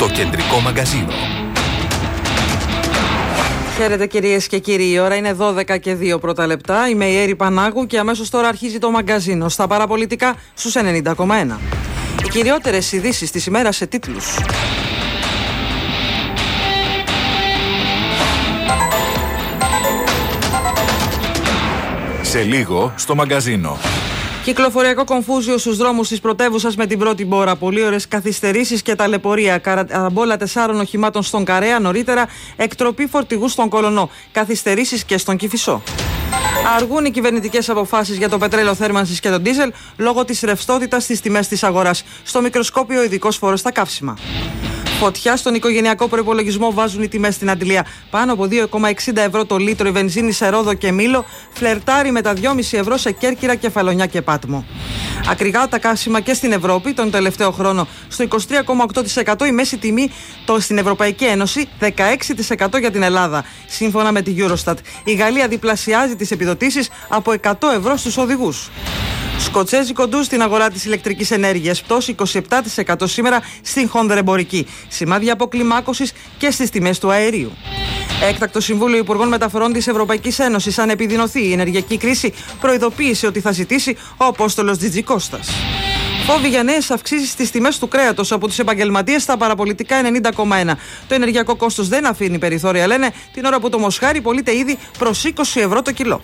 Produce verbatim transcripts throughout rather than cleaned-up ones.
Το κεντρικό μαγκαζίνο. Χαίρετε κυρίες και κύριοι, η ώρα είναι δώδεκα και δύο πρώτα λεπτά. Είμαι η Έρη Πανάγου και αμέσως τώρα αρχίζει το μαγκαζίνο στα παραπολιτικά στους ενενήντα κόμμα ένα. Οι κυριότερες ειδήσεις της ημέρας σε τίτλους. Σε λίγο στο μαγκαζίνο. Κυκλοφοριακό κομφούζιο στους δρόμους της πρωτεύουσας με την πρώτη μπόρα. Πολύ ώρες καθυστερήσεις και ταλαιπωρία. Καραμπόλα τεσσάρων οχημάτων στον Καρέα. Νωρίτερα εκτροπή φορτηγού στον Κολονό. Καθυστερήσεις και στον Κηφισό. Αργούν οι κυβερνητικές αποφάσεις για το πετρέλαιο θέρμανσης και τον ντίζελ λόγω της ρευστότητας στις τιμές της αγοράς. Στο μικροσκόπιο ειδικός φόρος στα καύσιμα. Φωτιά στον οικογενειακό προϋπολογισμό βάζουν οι τιμές στην αντιλία. Πάνω από δύο κόμμα εξήντα ευρώ το λίτρο η βενζίνη σε Ρόδο και Μήλο, φλερτάρει με τα δυόμισι ευρώ σε Κέρκυρα, Κεφαλονιά και Πάτμο. Ακρηγά τα καύσιμα και στην Ευρώπη τον τελευταίο χρόνο. Στο είκοσι τρία κόμμα οκτώ τοις εκατό η μέση τιμή το στην Ευρωπαϊκή Ένωση, δεκαέξι τοις εκατό για την Ελλάδα. Σύμφωνα με τη Eurostat, η Γαλλία διπλασιάζει τις επιδοτήσεις από εκατό ευρώ στους οδηγούς. Σκοτσέζικο ντου στην αγορά της ηλεκτρικής ενέργειας, πτώση είκοσι επτά τοις εκατό σήμερα στην χονδρεμπορική. Σημάδια αποκλιμάκωσης και στις τιμές του αερίου. Έκτακτο Συμβούλιο Υπουργών Μεταφορών της Ευρωπαϊκής Ένωσης. Αν επιδεινωθεί η ενεργειακή κρίση, προειδοποίησε ότι θα ζητήσει ο Απόστολος Τζιτζικώστας. Φόβοι για νέες αυξήσεις στις τιμές του κρέατος από τους επαγγελματίες στα παραπολιτικά ενενήντα κόμμα ένα. Το ενεργειακό κόστος δεν αφήνει περιθώρια, λένε, την ώρα που το μοσχάρι πωλείται ήδη προς είκοσι ευρώ το κιλό.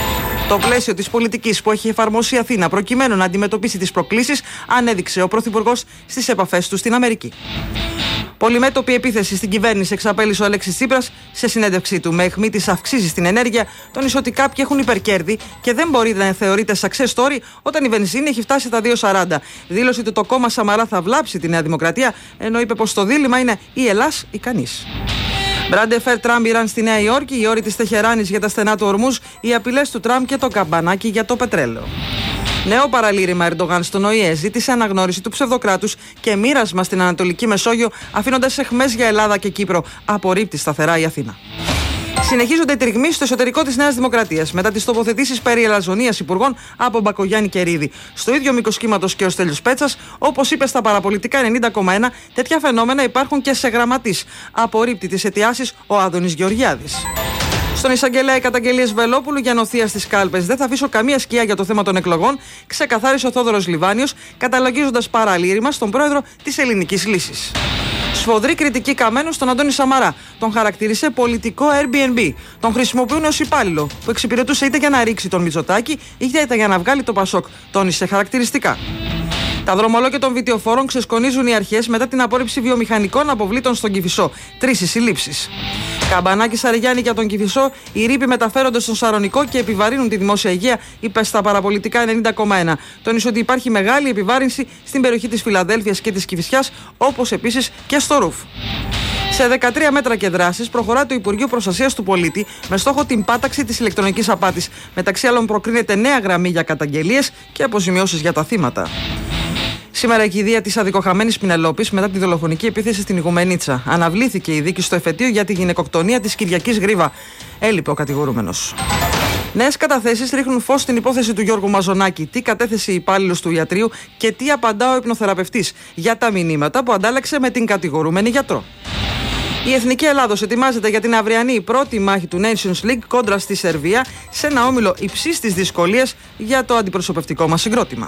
Το πλαίσιο της πολιτικής που έχει εφαρμόσει η Αθήνα προκειμένου να αντιμετωπίσει τις προκλήσεις, ανέδειξε ο Πρωθυπουργός στις επαφές του στην Αμερική. Πολυμέτωπη επίθεση στην κυβέρνηση εξαπέλυσε ο Αλέξης Τσίπρας σε συνέντευξή του. Με αιχμή της αυξήσης στην ενέργεια, τόνισε ότι κάποιοι έχουν υπερκέρδη και δεν μπορεί να θεωρείται success story όταν η βενζίνη έχει φτάσει τα δύο σαράντα. Δήλωσε ότι το κόμμα Σαμαρά θα βλάψει τη Νέα Δημοκρατία, ενώ είπε πως το δίλημμα είναι ή Ελλάς ή κανείς. Μπράντε φέρ Τραμπ Ιράν στη Νέα Υόρκη, η όρη της Τεχεράνης για τα στενά του Ορμούζ, οι απειλές του Τραμπ και το καμπανάκι για το πετρέλαιο. Νέο παραλήρημα Ερντογάν στον Ο Η Ε ζήτησε αναγνώριση του ψευδοκράτους και μοίρασμα στην Ανατολική Μεσόγειο, αφήνοντας αιχμές για Ελλάδα και Κύπρο. Απορρίπτει σταθερά η Αθήνα. Συνεχίζονται οι τριγμοί στο εσωτερικό της Νέας Δημοκρατίας μετά τις τοποθετήσεις περί ελαζονίας υπουργών από Μπακογιάννη και Ρίδη. Στο ίδιο μήκος κύματος και ο Στέλιος Πέτσας, όπως είπε στα παραπολιτικά ενενήντα κόμμα ένα, τέτοια φαινόμενα υπάρχουν και σε γραμματείς. Απορρίπτει τις αιτιάσεις ο Άδωνης Γεωργιάδης. Στον εισαγγελέα, οι καταγγελίες Βελόπουλου για νοθεία στις κάλπες. Δεν θα αφήσω καμία σκιά για το θέμα των εκλογών, ξεκαθάρισε ο Θόδωρος Λιβάνιος, καταλογίζοντας παραλήρημα στον πρόεδρο της Ελληνικής Λύσης. Σφοδρή κριτική Καμένου στον Αντώνη Σαμαρά. Τον χαρακτήρισε πολιτικό Airbnb. Τον χρησιμοποιούν ως υπάλληλο που εξυπηρετούσε είτε για να ρίξει τον Μητσοτάκη είτε για να βγάλει το Πασόκ. Τόνισε χαρακτηριστικά. Τα δρομολόγια των βιτιοφόρων ξεσκονίζουν οι αρχές μετά την απόρριψη βιομηχανικών αποβλήτων στον Κηφισό. Τρεις οι συλλήψεις. Καμπανάκι Σαριγιάννη για τον Κηφισό, οι ρήποι μεταφέρονται στον Σαρονικό και επιβαρύνουν τη δημόσια υγεία, είπε στα παραπολιτικά ενενήντα κόμμα ένα. Τόνισε ότι υπάρχει μεγάλη επιβάρυνση στην περιοχή της Φιλαδέλφειας και της Κηφισιάς, όπως επίσης και στο Ρουφ. Σε δεκατρία μέτρα και δράσεις προχωρά το Υπουργείο Προστασίας του Πολίτη με στόχο την πάταξη της ηλεκτρονικής απάτης. Μεταξύ άλλων, προκρίνεται νέα γραμμή για καταγγελίες και αποζημιώσεις για τα θύματα. Σήμερα η κηδεία της αδικοχαμένης Πινελόπης μετά τη δολοφονική επίθεση στην Ιγουμενίτσα. Αναβλήθηκε η δίκη στο εφετείο για τη γυναικοκτονία της Κυριακής Γρίβα. Έλειπε ο κατηγορούμενος. Νέες καταθέσεις ρίχνουν φως στην υπόθεση του Γιώργου Μαζονάκη. Τι κατέθεσε η υπάλληλος του ιατρείου και τι απαντά ο υπνοθεραπευτής για τα μηνύματα που αντάλλαξε με την κατηγορούμενη γιατρό. Η Εθνική Ελλάδος ετοιμάζεται για την αυριανή πρώτη μάχη του Nations League κόντρα στη Σερβία σε ένα όμιλο υψής της δυσκολίας για το αντιπροσωπευτικό μας συγκρότημα.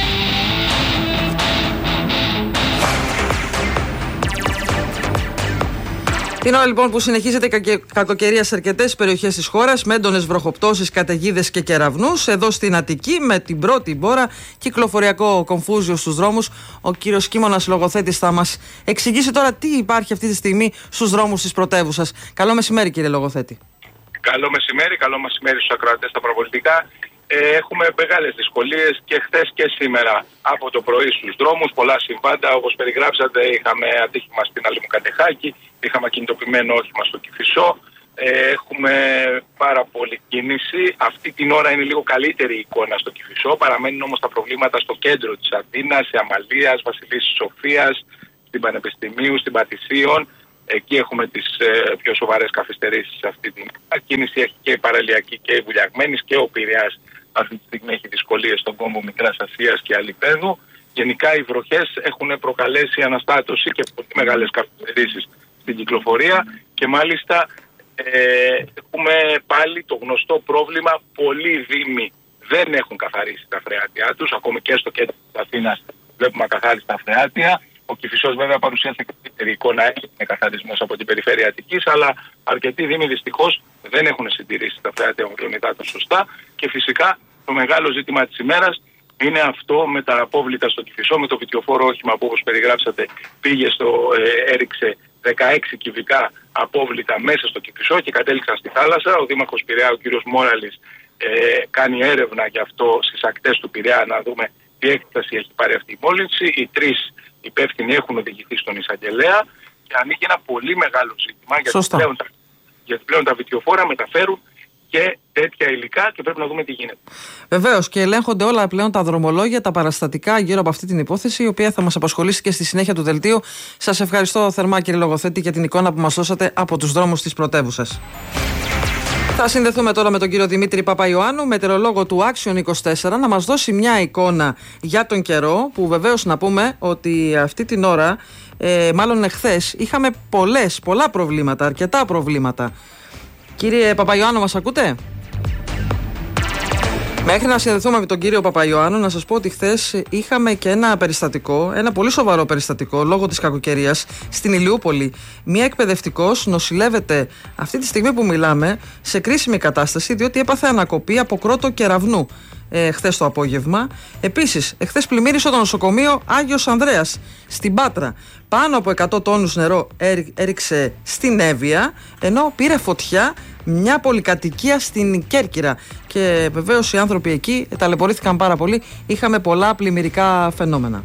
Την ώρα λοιπόν που συνεχίζεται η κακοκαιρία σε αρκετές περιοχές της χώρας με έντονες βροχοπτώσεις, καταιγίδες και κεραυνούς, εδώ στην Αττική με την πρώτη μπόρα κυκλοφοριακό κομφούζιο στους δρόμους, ο κύριος Κίμωνας Λογοθέτης θα μας εξηγήσει τώρα τι υπάρχει αυτή τη στιγμή στους δρόμους της πρωτεύουσας. Καλό μεσημέρι, κύριε Λογοθέτη. Καλό μεσημέρι, καλό μεσημέρι στους ακροατές στα παραπολιτικά. Ε, έχουμε μεγάλες δυσκολίες και χθες και σήμερα από το πρωί στους δρόμους. Πολλά συμβάντα, όπως περιγράψατε, είχαμε ατύχημα στην Αλιμοκατεχάκη, είχαμε ακινητοποιημένο όχημα στο Κηφισό. Ε, έχουμε πάρα πολλή κίνηση. Αυτή την ώρα είναι λίγο καλύτερη η εικόνα στο Κηφισό. Παραμένουν όμως τα προβλήματα στο κέντρο της Αθήνας, σε Αμαλίας, Βασιλίσσης Σοφίας, στην Πανεπιστημίου, στην Πατησίων. Εκεί έχουμε τις ε, πιο σοβαρές καθυστερήσεις αυτή την κίνηση. Έχει και η Παραλιακή και η Βουλιαγμένης και ο Πειραιάς. Αυτή τη στιγμή έχει δυσκολίες στον κόμβο Μικράς Ασίας και Αλιπέδου. Γενικά οι βροχές έχουν προκαλέσει αναστάτωση και πολύ μεγάλες καθυστερήσεις στην κυκλοφορία και μάλιστα ε, έχουμε πάλι το γνωστό πρόβλημα, πολλοί δήμοι δεν έχουν καθαρίσει τα φρεάτια τους, ακόμη και στο κέντρο της Αθήνας βλέπουμε ακαθάριστα φρεάτια. Ο Κηφισός βέβαια παρουσίασε καλύτερη εικόνα, έγινε καθαρισμός από την περιφέρεια Αττικής, αλλά αρκετοί δήμοι δυστυχώς δεν έχουν συντηρήσει τα φρεάτια ορειονυδάτων σωστά και φυσικά το μεγάλο ζήτημα της ημέρας είναι αυτό με τα απόβλητα στο Κηφισό, με το βιτιοφόρο όχημα που όπως περιγράψατε πήγε στο, ε, έριξε δεκαέξι κυβικά απόβλητα μέσα στο Κηφισό και κατέληξαν στη θάλασσα. Ο Δήμαρχος Πειραιά, ο κύριος Μόραλης, ε, κάνει έρευνα γι' αυτό στις ακτές του Πειραιά να δούμε τι έκταση έχει πάρει αυτή η μόλυνση. Οι τρεις υπεύθυνοι έχουν οδηγηθεί στον εισαγγελέα και ανοίγει ένα πολύ μεγάλο ζήτημα γιατί πλέον, γιατί πλέον τα βιτιοφόρα μεταφέρουν και τέτοια υλικά και πρέπει να δούμε τι γίνεται. Βεβαίως, και ελέγχονται όλα πλέον τα δρομολόγια, τα παραστατικά γύρω από αυτή την υπόθεση, η οποία θα μας απασχολήσει και στη συνέχεια του δελτίου. Σας ευχαριστώ θερμά, κύριε Λογοθέτη, για την εικόνα που μας δώσατε από τους δρόμους της πρωτεύουσας. Θα συνδεθούμε τώρα με τον κύριο Δημήτρη Παπαϊωάννου, μετεωρολόγο του Action είκοσι τέσσερα, να μας δώσει μια εικόνα για τον καιρό, που βεβαίως να πούμε ότι αυτή την ώρα, ε, μάλλον εχθές, είχαμε πολλές, πολλά προβλήματα, αρκετά προβλήματα. Κύριε Παπαϊωάννου, μας ακούτε? Μέχρι να συνδεθούμε με τον κύριο Παπαϊωάννου, να σας πω ότι χθες είχαμε και ένα περιστατικό, ένα πολύ σοβαρό περιστατικό λόγω της κακοκαιρίας στην Ηλιούπολη. Μία εκπαιδευτικός νοσηλεύεται αυτή τη στιγμή που μιλάμε σε κρίσιμη κατάσταση, διότι έπαθε ανακοπή από κρότο κεραυνού ε, χθες το απόγευμα. Επίσης, εχθές πλημμύρισε το νοσοκομείο Άγιος Ανδρέας στην Πάτρα. Πάνω από εκατό τόνους νερό έριξε στην Εύβοια, ενώ πήρε φωτιά μια πολυκατοικία στην Κέρκυρα. Και βεβαίως οι άνθρωποι εκεί ταλαιπωρήθηκαν πάρα πολύ. Είχαμε πολλά πλημμυρικά φαινόμενα.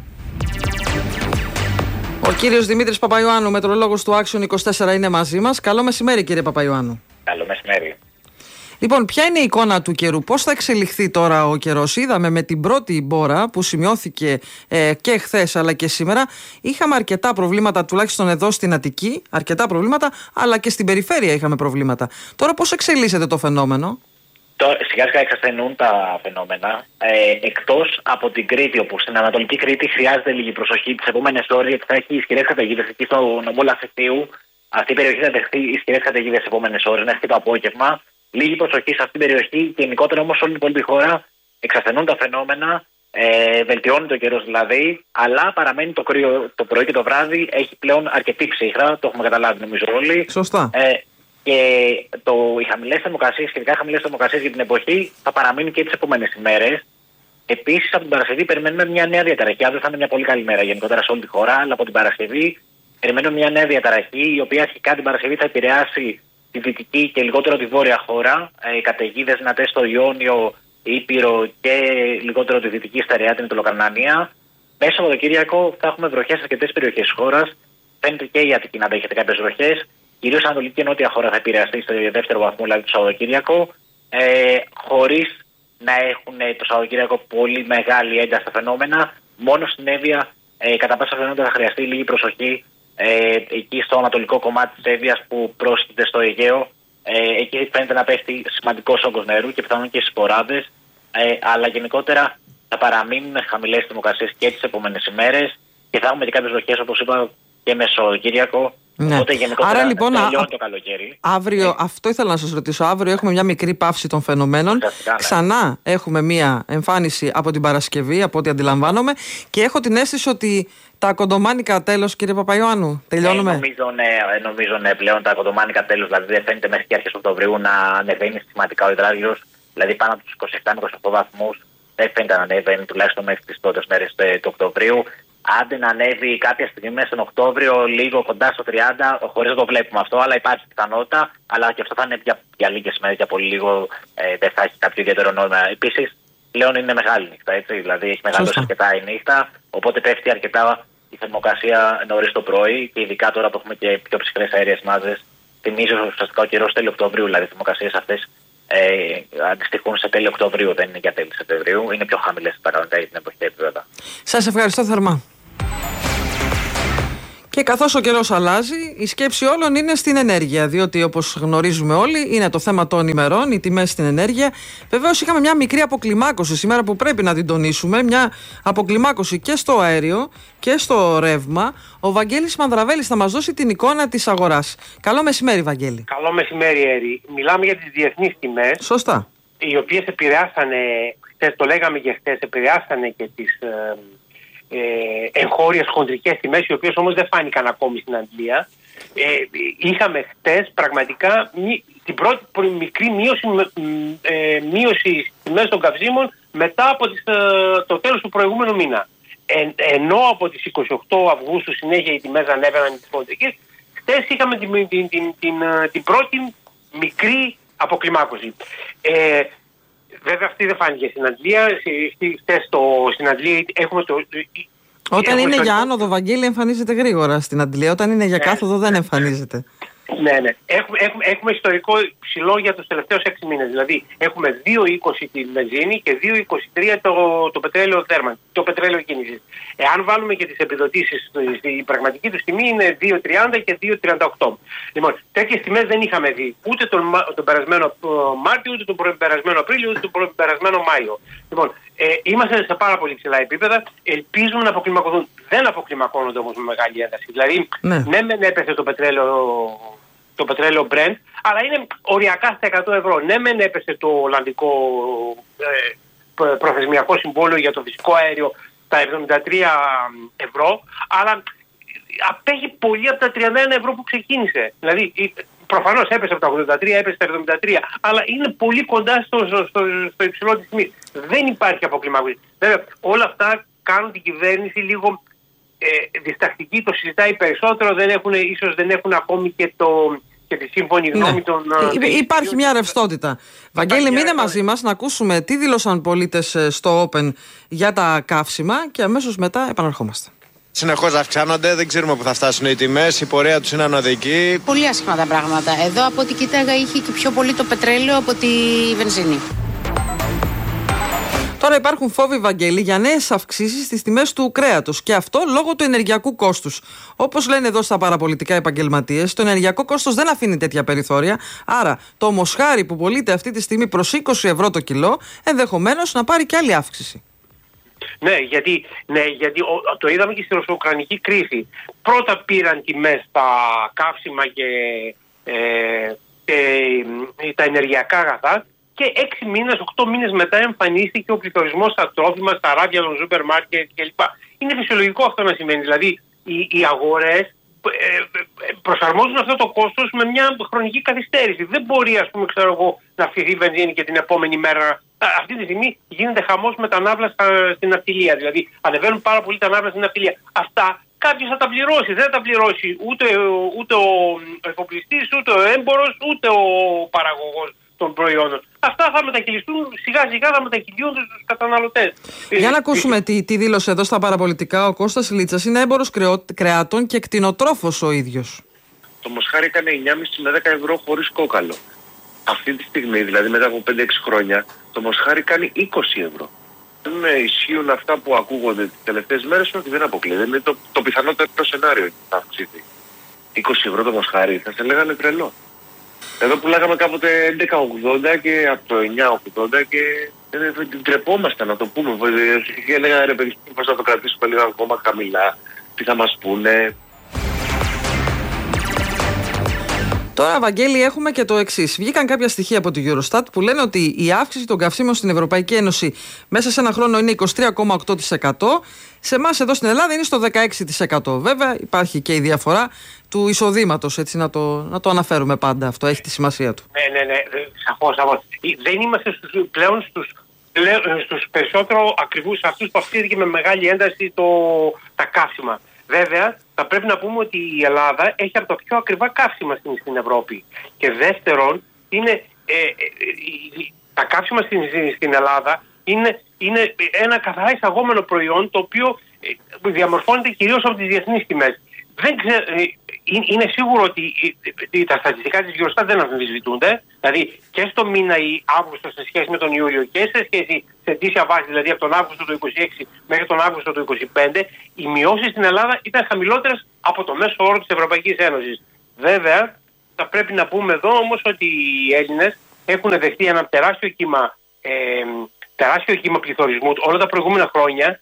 Ο κύριος Δημήτρης Παπαϊωάννου, μετεωρολόγος του Action είκοσι τέσσερα, είναι μαζί μας. Καλό μεσημέρι, κύριε Παπαϊωάννου. Καλό μεσημέρι. Λοιπόν, ποια είναι η εικόνα του καιρού, πώς θα εξελιχθεί τώρα ο καιρός? Είδαμε με την πρώτη μπόρα που σημειώθηκε ε, και χθες αλλά και σήμερα, είχαμε αρκετά προβλήματα, τουλάχιστον εδώ στην Αττική, αρκετά προβλήματα, αλλά και στην περιφέρεια είχαμε προβλήματα. Τώρα πώς εξελίσσεται το φαινόμενο? Τώρα, σιγά σιγά εξασθενούν τα φαινόμενα. Ε, εκτός από την Κρήτη, όπου στην Ανατολική Κρήτη χρειάζεται λίγη προσοχή τις επόμενες ώρες, γιατί θα έχει ισχυρές καταιγίδες εκεί στο νομό Λασιθίου. Αυτή η περιοχή θα δεχτεί ισχυρές καταιγίδες τις επόμενες ώρες, μέχρι και το απόγευμα. Λίγη προσοχή σε αυτήν την περιοχή και γενικότερα όμως όλη την υπόλοιπη χώρα. Εξασθενούν τα φαινόμενα, ε, βελτιώνει το καιρός δηλαδή, αλλά παραμένει το κρύο το πρωί και το βράδυ. Έχει πλέον αρκετή ψύχρα, το έχουμε καταλάβει νομίζω όλοι. Σωστά. Ε, και το, οι χαμηλές θερμοκρασίες, σχετικά χαμηλές θερμοκρασίες για την εποχή, θα παραμείνουν και τις επόμενες ημέρες. Επίσης, από την Παρασκευή περιμένουμε μια νέα διαταραχή. Αύριο θα είναι μια πολύ καλή μέρα γενικότερα σε όλη τη χώρα, αλλά από την Παρασκευή περιμένουμε μια νέα διαταραχή, η οποία αρχικά την Παρασκευή θα επηρεάσει τη δυτική και λιγότερο τη βόρεια χώρα. Οι ε, καταιγίδες δυνατές στο Ιόνιο, Ήπειρο και λιγότερο τη δυτική Στερεά, την Λοκαρνανία. Μέσα από το Σαββατοκύριακο θα έχουμε βροχές σε αρκετές περιοχές της χώρας. Φαίνεται και η Αττική να δέχεται κάποιες βροχές. Κυρίως η Ανατολική και Νότια χώρα θα επηρεαστεί στο δεύτερο βαθμό, δηλαδή το Σαββατοκύριακο. Ε, χωρίς να έχουν το Σαββατοκύριακο πολύ μεγάλη ένταση στα φαινόμενα. Μόνο στην Εύβοια, ε, κατά πάσα πιθανότητα, θα χρειαστεί λίγη προσοχή. Ε, εκεί στο ανατολικό κομμάτι της Εύβοιας που πρόσκειται στο Αιγαίο, ε, εκεί φαίνεται να πέφτει σημαντικός όγκος νερού και πιθανόν και στις σποράδες, ε, αλλά γενικότερα θα παραμείνουν χαμηλές θερμοκρασίες και τις επόμενες ημέρες και θα έχουμε και κάποιες βροχές, όπως είπα, και Μεσοκύριακο. Ναι. Οπότε γενικότερα Άρα λοιπόν, τελειώνει α, το καλοκαίρι. Αύριο, ναι. Αυτό ήθελα να σας ρωτήσω. Αύριο έχουμε μια μικρή παύση των φαινομένων. Φυσικά, ναι. Ξανά έχουμε μια εμφάνιση από την Παρασκευή, από ό,τι αντιλαμβάνομαι. Και έχω την αίσθηση ότι τα κοντομάνικα τέλος, κύριε Παπαϊωάννου. Τελειώνουμε. Ε, νομίζω, ναι, νομίζω ναι, πλέον τα κοντομάνικα τέλος. Δηλαδή δεν φαίνεται μέχρι και αρχές Οκτωβρίου να ανεβαίνει συστηματικά ο υδράτιος. Δηλαδή πάνω από τους είκοσι επτά με είκοσι οκτώ βαθμούς δεν φαίνεται να ανεβαίνει, τουλάχιστον μέχρι τις πρώτες μέρες του Οκτωβρίου. Άντε να ανέβει κάποια στιγμή μέσα στον Οκτώβριο, λίγο κοντά στο τριάντα, χωρίς να το βλέπουμε αυτό, αλλά υπάρχει πιθανότητα. Αλλά και αυτό θα είναι για, για λίγες μέρες, για πολύ λίγο, ε, δεν θα έχει κάποιο ιδιαίτερο νόημα. Επίσης, πλέον είναι μεγάλη νύχτα, έτσι. Δηλαδή έχει μεγαλώσει αρκετά η νύχτα, οπότε πέφτει αρκετά η θερμοκρασία νωρίς το πρωί και ειδικά τώρα που έχουμε και πιο ψυχρές αέριες μάζες. Θυμίζω ουσιαστικά ο καιρός τέλειο Οκτωβρίου, δηλαδή οι θερμοκρασίες αυτές ε, αντιστοιχούν σε τέλειο Οκτωβρίου, δεν είναι για τέλειο Σεπτεμβρίου. Είναι πιο χαμηλές παραδείγματα για την εποχή επίπεδα. Σας ευχαριστώ θερμά. Και καθώς ο καιρός αλλάζει, η σκέψη όλων είναι στην ενέργεια. Διότι, όπως γνωρίζουμε όλοι, είναι το θέμα των ημερών, οι τιμές στην ενέργεια. Βεβαίως, είχαμε μια μικρή αποκλιμάκωση σήμερα που πρέπει να την τονίσουμε. Μια αποκλιμάκωση και στο αέριο και στο ρεύμα. Ο Βαγγέλης Μανδραβέλης θα μας δώσει την εικόνα της αγοράς. Καλό μεσημέρι, Βαγγέλη. Καλό μεσημέρι, Έρη. Μιλάμε για τις διεθνείς τιμές. Σωστά. Οι οποίες επηρεάσανε, χτες το λέγαμε και χτες, επηρεάσανε και τις ε, ε, εγχώριες χοντρικές τιμές, οι οποίες όμως δεν φάνηκαν ακόμη στην Αγγλία. Ε, είχαμε χτες πραγματικά μη, την πρώτη μικρή μείωση, ε, μείωση στις τιμές των καυσίμων μετά από τις, ε, το τέλος του προηγούμενου μήνα. Ε, ενώ από τις είκοσι οκτώ Αυγούστου συνέχεια οι τιμές ανέβαιναν τις χοντρικές, χτες είχαμε την, την, την, την, την, την πρώτη μικρή αποκλιμάκωση. Ε, βέβαια αυτή δεν φάνηκε στην Αγγλία. Χτες στην Αγγλία έχουμε το... Όταν είναι για άνοδο, Βαγγέλη, εμφανίζεται γρήγορα στην Αγγλία. Όταν είναι για κάθοδο, δεν εμφανίζεται. Ναι, ναι. Έχουμε, έχουμε, έχουμε ιστορικό ψηλό για τους τελευταίους έξι μήνες. Δηλαδή, έχουμε δύο είκοσι τη βενζίνη και δύο είκοσι τρία το, το πετρέλαιο θέρμανσης, το πετρέλαιο κίνησης. Εάν βάλουμε και τις επιδοτήσεις, η πραγματική του τιμή είναι δύο τριάντα και δύο τριάντα οκτώ. Λοιπόν, τέτοιες τιμές δεν είχαμε δει ούτε τον, τον περασμένο Μάρτιο, ούτε τον περασμένο Απρίλιο, ούτε τον περασμένο Μάιο. Λοιπόν, ε, είμαστε σε πάρα πολύ ψηλά επίπεδα. Ελπίζουμε να αποκλιμακωθούν. Δεν αποκλιμακώνονται όμως με μεγάλη ένταση. Δηλαδή, ναι, ναι μεν έπεσε το πετρέλαιο, το πετρέλαιο Brent, αλλά είναι οριακά στα εκατό ευρώ. Ναι, μεν έπεσε το Ολλανδικό ε, προθεσμιακό συμβόλαιο για το φυσικό αέριο στα εβδομήντα τρία ευρώ, αλλά απέχει πολύ από τα τριάντα ένα ευρώ που ξεκίνησε. Δηλαδή, προφανώς έπεσε από τα ογδόντα τρία, έπεσε στα εβδομήντα τρία, αλλά είναι πολύ κοντά στο, στο, στο, στο υψηλό της τιμής. Δεν υπάρχει αποκλιμάκωση. Βέβαια, όλα αυτά κάνουν την κυβέρνηση λίγο ε, διστακτική, το συζητάει περισσότερο, δεν έχουν, ίσως δεν έχουν ακόμη και, το, και τη σύμφωνη γνώμη ναι. των... Υ, υπάρχει μια ρευστότητα. Βαγγέλη, μείνε μαζί μας να ακούσουμε τι δήλωσαν πολίτες στο Open για τα καύσιμα και αμέσως μετά επαναρχόμαστε. Συνεχώς αυξάνονται, δεν ξέρουμε που θα φτάσουν οι τιμές, η πορεία τους είναι ανωδική. Πολύ άσχημα τα πράγματα. Εδώ από ό,τι κοίταγα είχε και πιο πολύ το πετρέλαιο από τη βενζίνη. Τώρα υπάρχουν φόβοι, Βαγγέλη, για νέες αυξήσεις στις τιμές του κρέατος. Και αυτό λόγω του ενεργειακού κόστους. Όπως λένε εδώ στα παραπολιτικά επαγγελματίες, το ενεργειακό κόστος δεν αφήνει τέτοια περιθώρια. Άρα το μοσχάρι που πωλείται αυτή τη στιγμή προς είκοσι ευρώ το κιλό, ενδεχομένως να πάρει και άλλη αύξηση. Ναι, γιατί, ναι, γιατί ο, το είδαμε και στη ρωσο-ουκρανική κρίση. Πρώτα πήραν τιμές τα καύσιμα και, ε, και ε, τα ενεργειακά αγαθά και έξι μήνες, οκτώ μήνες μετά εμφανίστηκε ο πληθωρισμός στα τρόφιμα, στα ράβια των σούπερ μάρκετ κλπ. Είναι φυσιολογικό αυτό να σημαίνει. Δηλαδή οι, οι αγορές προσαρμόζουν αυτό το κόστος με μια χρονική καθυστέρηση. Δεν μπορεί, ας πούμε, ξέρω εγώ, να αυξηθεί η βενζίνη και την επόμενη μέρα. Αυτή τη στιγμή γίνεται χαμός με τα ναύλα στην ναυτιλία. Δηλαδή, ανεβαίνουν πάρα πολύ τα ναύλα στην ναυτιλία. Αυτά κάποιος θα τα πληρώσει. Δεν θα τα πληρώσει ούτε, ούτε ο εφοπλιστής, ούτε ο έμπορος, ούτε ο παραγωγός των προϊόντων. Αυτά θα μετακυλιστούν, σιγά σιγά θα μετακυλιούνται στους καταναλωτές. Για να ακούσουμε τι, τι δήλωσε εδώ στα παραπολιτικά ο Κώστας Λίτσας. Είναι έμπορος κρεάτων και κτηνοτρόφος ο ίδιος. Το μοσχάρι έκανε εννιά κόμμα πέντε με δέκα ευρώ χωρίς κόκαλο. Αυτή τη στιγμή, δηλαδή μετά από πέντε έξι χρόνια, το μοσχάρι κάνει είκοσι ευρώ. Δεν ισχύουν αυτά που ακούγονται τις τελευταίες μέρες, ότι δεν αποκλείεται. Είναι το, το πιθανότερο σενάριο ότι θα αυξηθεί. είκοσι ευρώ το μοσχάρι, θα σε λέγανε τρελό. Εδώ που λέγαμε κάποτε έντεκα ογδόντα και από το εννιά ογδόντα και ε, τρεπόμασταν να το πούμε. Και έλεγα ρε παιδί, πώς θα το κρατήσουμε λίγο ακόμα χαμηλά, τι θα μας πούνε. Τώρα, Βαγγέλη, έχουμε και το εξής. Βγήκαν κάποια στοιχεία από τη Eurostat που λένε ότι η αύξηση των καυσίμων στην Ευρωπαϊκή Ένωση μέσα σε ένα χρόνο είναι είκοσι τρία κόμμα οκτώ τοις εκατό. Σε εμάς εδώ στην Ελλάδα είναι στο δεκαέξι τοις εκατό. Βέβαια, υπάρχει και η διαφορά του εισοδήματος, έτσι να το, να το αναφέρουμε πάντα. Αυτό έχει τη σημασία του. Ναι, ναι, ναι. Σαφώς, σαφώς. Δεν είμαστε στους, πλέον στους, στους περισσότερο ακριβούς αυτούς που αυξήθηκε με μεγάλη ένταση το, τα καύσιμα. Βέβαια, θα πρέπει να πούμε ότι η Ελλάδα έχει από τα πιο ακριβά καύσιμα στην, στην Ευρώπη. Και δεύτερον, είναι, ε, ε, ε, τα καύσιμα στην, στην Ελλάδα είναι, είναι ένα καθαρά εισαγόμενο προϊόν το οποίο ε, διαμορφώνεται κυρίως από τις διεθνείς τιμές. Δεν ξε, ε, είναι σίγουρο ότι ε, τα στατιστικά της Eurostat δεν αμφισβητούνται. Δηλαδή και στο μήνα ή Αύγουστο σε σχέση με τον Ιούλιο και σε σχέση σε αιτήσια βάση, δηλαδή από τον Αύγουστο του είκοσι έξι μέχρι τον Αύγουστο του είκοσι πέντε, οι μειώσεις στην Ελλάδα ήταν χαμηλότερες από το μέσο όρο της Ευρωπαϊκής Ένωσης. Βέβαια, θα πρέπει να πούμε εδώ όμως ότι οι Έλληνες έχουν δεχτεί ένα τεράστιο κύμα, ε, τεράστιο κύμα πληθωρισμού όλα τα προηγούμενα χρόνια,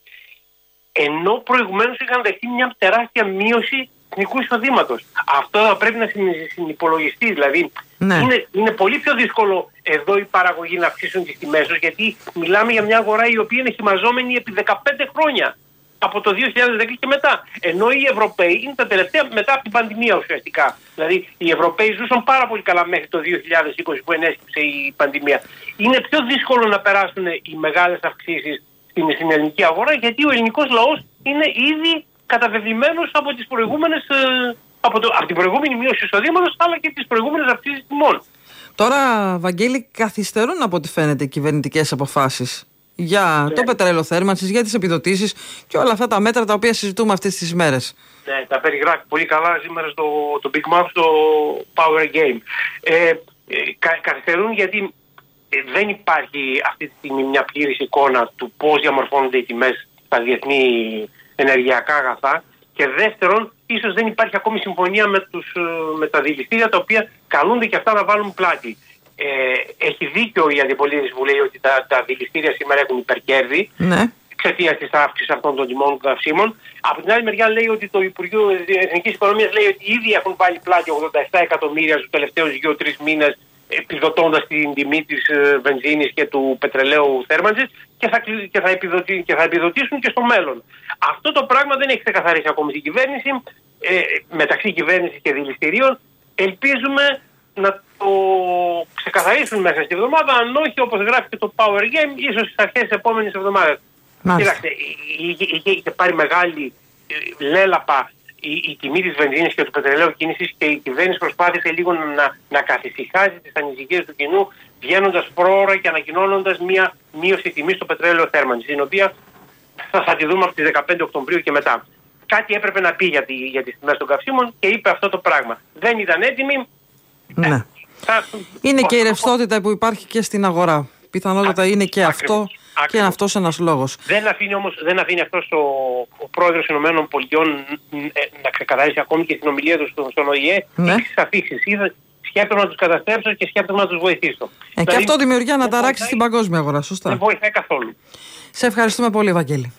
ενώ προηγουμένως είχαν δεχτεί μια τεράστια μείωση εθνικού εισοδήματος. Αυτό θα πρέπει να συνυπολογιστεί. Δηλαδή, ναι. είναι, είναι πολύ πιο δύσκολο εδώ οι παραγωγοί να αυξήσουν τις τιμές τους, γιατί μιλάμε για μια αγορά η οποία είναι χυμαζόμενη επί δεκαπέντε χρόνια. Από το δύο χιλιάδες δέκα και μετά. Ενώ οι Ευρωπαίοι είναι τα τελευταία μετά από την πανδημία ουσιαστικά. Δηλαδή οι Ευρωπαίοι ζούσαν πάρα πολύ καλά μέχρι το δύο χιλιάδες είκοσι που ενέσκυψε η πανδημία. Είναι πιο δύσκολο να περάσουν οι μεγάλες αυξήσεις στην, στην ελληνική αγορά, γιατί ο ελληνικός λαός είναι ήδη καταβεβλημένος από, τις προηγούμενες, από, το, από την προηγούμενη μείωση εισοδήματος, αλλά και τις προηγούμενες αυξήσεις τιμών. Τώρα, Βαγγέλη, καθυστερούν από ό,τι φαίνεται οι κυβερνητικές αποφάσεις για ναι. το πετρέλαιο θέρμανσης, για τις επιδοτήσεις και όλα αυτά τα μέτρα τα οποία συζητούμε αυτές τις μέρες. Ναι, τα περιγράφει πολύ καλά σήμερα στο το Big Mouth, στο Power Game. Ε, ε, κα, καθυστερούν γιατί ε, δεν υπάρχει αυτή τη στιγμή μια πλήρης εικόνα του πώς διαμορφώνονται οι τιμές στα διεθνή ενεργειακά αγαθά, και δεύτερον, ίσως δεν υπάρχει ακόμη συμφωνία με, τους, με τα δηληστήρια, τα οποία καλούνται και αυτά να βάλουν πλάτη. Ε, έχει δίκιο η αντιπολίτευση που λέει ότι τα, τα δηληστήρια σήμερα έχουν υπερκέρδη, ναι, εξαιτίας της αύξησης αυτών των τιμών των καυσίμων. Από την άλλη μεριά λέει ότι το Υπουργείο Εθνικής Οικονομίας λέει ότι ήδη έχουν βάλει πλάτη ογδόντα επτά εκατομμύρια στους τελευταίους δύο τρεις μήνες, επιδοτώντας την τιμή της ε, βενζίνης και του πετρελαίου θέρμανσης, και θα, και, θα επιδοτη, και θα επιδοτήσουν και στο μέλλον. Αυτό το πράγμα δεν έχει ξεκαθαρίσει ακόμη την κυβέρνηση, ε, μεταξύ κυβέρνησης και δηληστηρίων. Ελπίζουμε να το ξεκαθαρίσουν μέσα στη εβδομάδα, αν όχι, όπως γράφει και το Power Game, ίσως στις αρχές της επόμενης εβδομάδας. Κοιτάξτε, είχε, είχε πάρει μεγάλη ε, λέλαπα η, η τιμή της βενζίνης και του πετρελαίου κίνησης, και η κυβέρνηση προσπάθησε λίγο να, να καθησυχάζει τις ανησυχίες του κοινού, βγαίνοντας πρόωρα και ανακοινώνοντας μια μείωση τιμής στο πετρέλαιο θέρμανσης, την οποία θα, θα τη δούμε από τις δεκαπέντε Οκτωβρίου και μετά. Κάτι έπρεπε να πει για, τη, για τις τιμές των καυσίμων και είπε αυτό το πράγμα. Δεν ήταν έτοιμοι. Ναι. Ε, θα... Είναι και η ρευστότητα που υπάρχει και στην αγορά. Πιθανότατα είναι και αυτό. Ακριβώς. Και είναι αυτός ένας λόγος. Δεν αφήνει όμως, δεν αφήνει αυτός ο, ο πρόεδρος των Ηνωμένων Πολιτειών να ξεκαθαρίσει ακόμη και στην ομιλία του στον, στον Ο Η Ε, ναι, τις αφήσεις. Σκέφτομαι να τους καταστρέψω και σκέφτομαι να τους βοηθήσω. Ε, δηλαδή, και αυτό δημιουργεί αναταράξεις στην παγκόσμια αγορά, σωστά. Δεν βοηθάει καθόλου. Σε ευχαριστούμε πολύ, Βαγγέλη.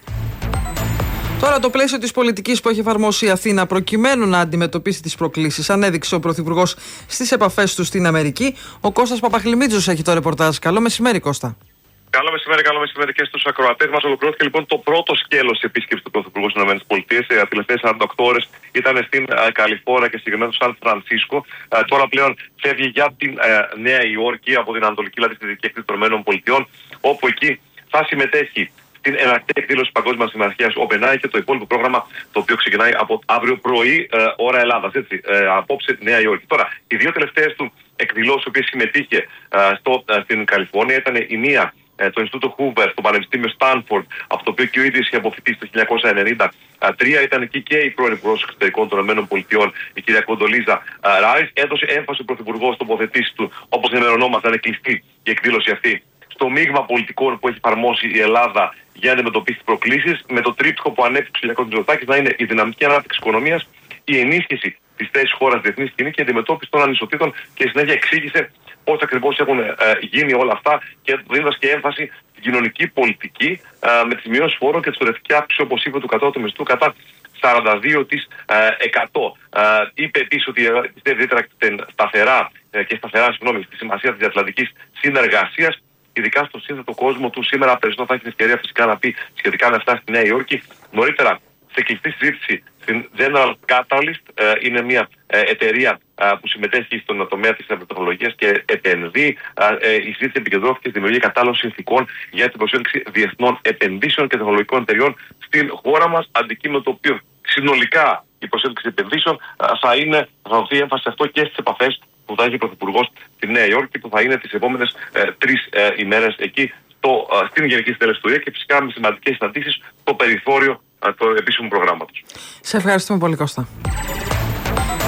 Τώρα, το πλαίσιο της πολιτικής που έχει εφαρμόσει η Αθήνα προκειμένου να αντιμετωπίσει τις προκλήσεις, ανέδειξε ο Πρωθυπουργός στις επαφές του στην Αμερική. Ο Κώστας Παπαχλημίτζος έχει το ρεπορτάζ. Καλό μεσημέρι, Κώστα. Καλό μεσημέρι, καλό μεσημέρι και στους ακροατές μας. Ολοκληρώθηκε λοιπόν το πρώτο σκέλος της επίσκεψης του Πρωθυπουργού στις ΗΠΑ. Οι τελευταίες σαράντα οκτώ ώρες ήταν στην uh, Καλιφόρνια και συγκεκριμένα στο Σαν Φρανσίσκο. Uh, τώρα πλέον φεύγει για την uh, Νέα Υόρκη, από την Ανατολική, δηλαδή στη δική έκθεση των ΗΠΑ, όπου εκεί θα συμμετέχει στην εναρκτή εκδήλωση Παγκόσμιας Συμμαχίας OpenAI και το υπόλοιπο πρόγραμμα, το οποίο ξεκινάει από αύριο πρωί, uh, ώρα Ελλάδας. Έτσι, uh, απόψε Νέα Υόρκη. Τώρα, οι δύο τελευταίες του εκδηλώσεις, οι οποίες συμμετείχε uh, στο, uh, στην Καλιφόρνια, ήταν η μία το Ινστιτούτο Hoover στο Πανεπιστήμιο Στάνφορντ, από το οποίο και ο ίδιος είχε αποφοιτήσει το χίλια εννιακόσια ενενήντα τρία. Ήταν εκεί και η πρώην Υπουργός Εξωτερικών των ΗΠΑ, η κυρία Κοντολίζα Ράις. Έδωσε έμφαση ο Πρωθυπουργός στο τοποθετήσεις του, όπως ενημερωνόμαστε, είναι κλειστή η εκδήλωση αυτή, στο μείγμα πολιτικών που έχει εφαρμόσει η Ελλάδα για να αντιμετωπίσει τις προκλήσεις, με το τρίπτυχο που ανέφερε ο Κυριάκος Μητσοτάκης να είναι η δυναμική ανάπτυξη οικονομίας, η ενίσχυση της θέσης χώρας στη διεθνή σκηνή και η αντιμετώπιση των ανισοτήτων, και συνέχεια εξήγησε πώς ακριβώς έχουν ε, γίνει όλα αυτά, και δίνοντας και έμφαση στην κοινωνική πολιτική ε, με τις μειώσεις φόρων και τη φορευτική αύξηση, όπως είπε, του κατώτατου μισθού κατά σαράντα δύο τοις εκατό. Ε, είπε επίσης ότι πιστεύει ιδιαίτερα σταθερά ε, και σταθερά συγγνώμη, στη σημασία της διατλαντικής συνεργασίας, ειδικά στο σύνθετο κόσμο του. Σήμερα περισσότερο θα έχει την ευκαιρία φυσικά να πει σχετικά με αυτά στη Νέα Υόρκη. Νωρίτερα, σε κλειστή συζήτηση στην General Catalyst, ε, είναι μια ε, εταιρεία ε, που συμμετέχει στον τομέα της τεχνολογίας και επενδύει. Ε, ε, η συζήτηση επικεντρώθηκε στη δημιουργία κατάλληλων συνθηκών για την προσέλκυση διεθνών επενδύσεων και τεχνολογικών εταιριών στην χώρα μας. Αντικείμενο το οποίο συνολικά η προσέλκυση επενδύσεων ε, θα, είναι, θα δοθεί έμφαση σε αυτό και στις επαφές που θα έχει ο Πρωθυπουργός στη Νέα Υόρκη, που θα είναι τις επόμενες ε, τρεις ε, ημέρες εκεί στο, ε, στην Γενική Συνέλευση του Ο Η Ε, και φυσικά με σημαντικές συναντήσεις στο περιθώριο του επίσημου προγράμματος. Σε ευχαριστούμε πολύ, Κώστα.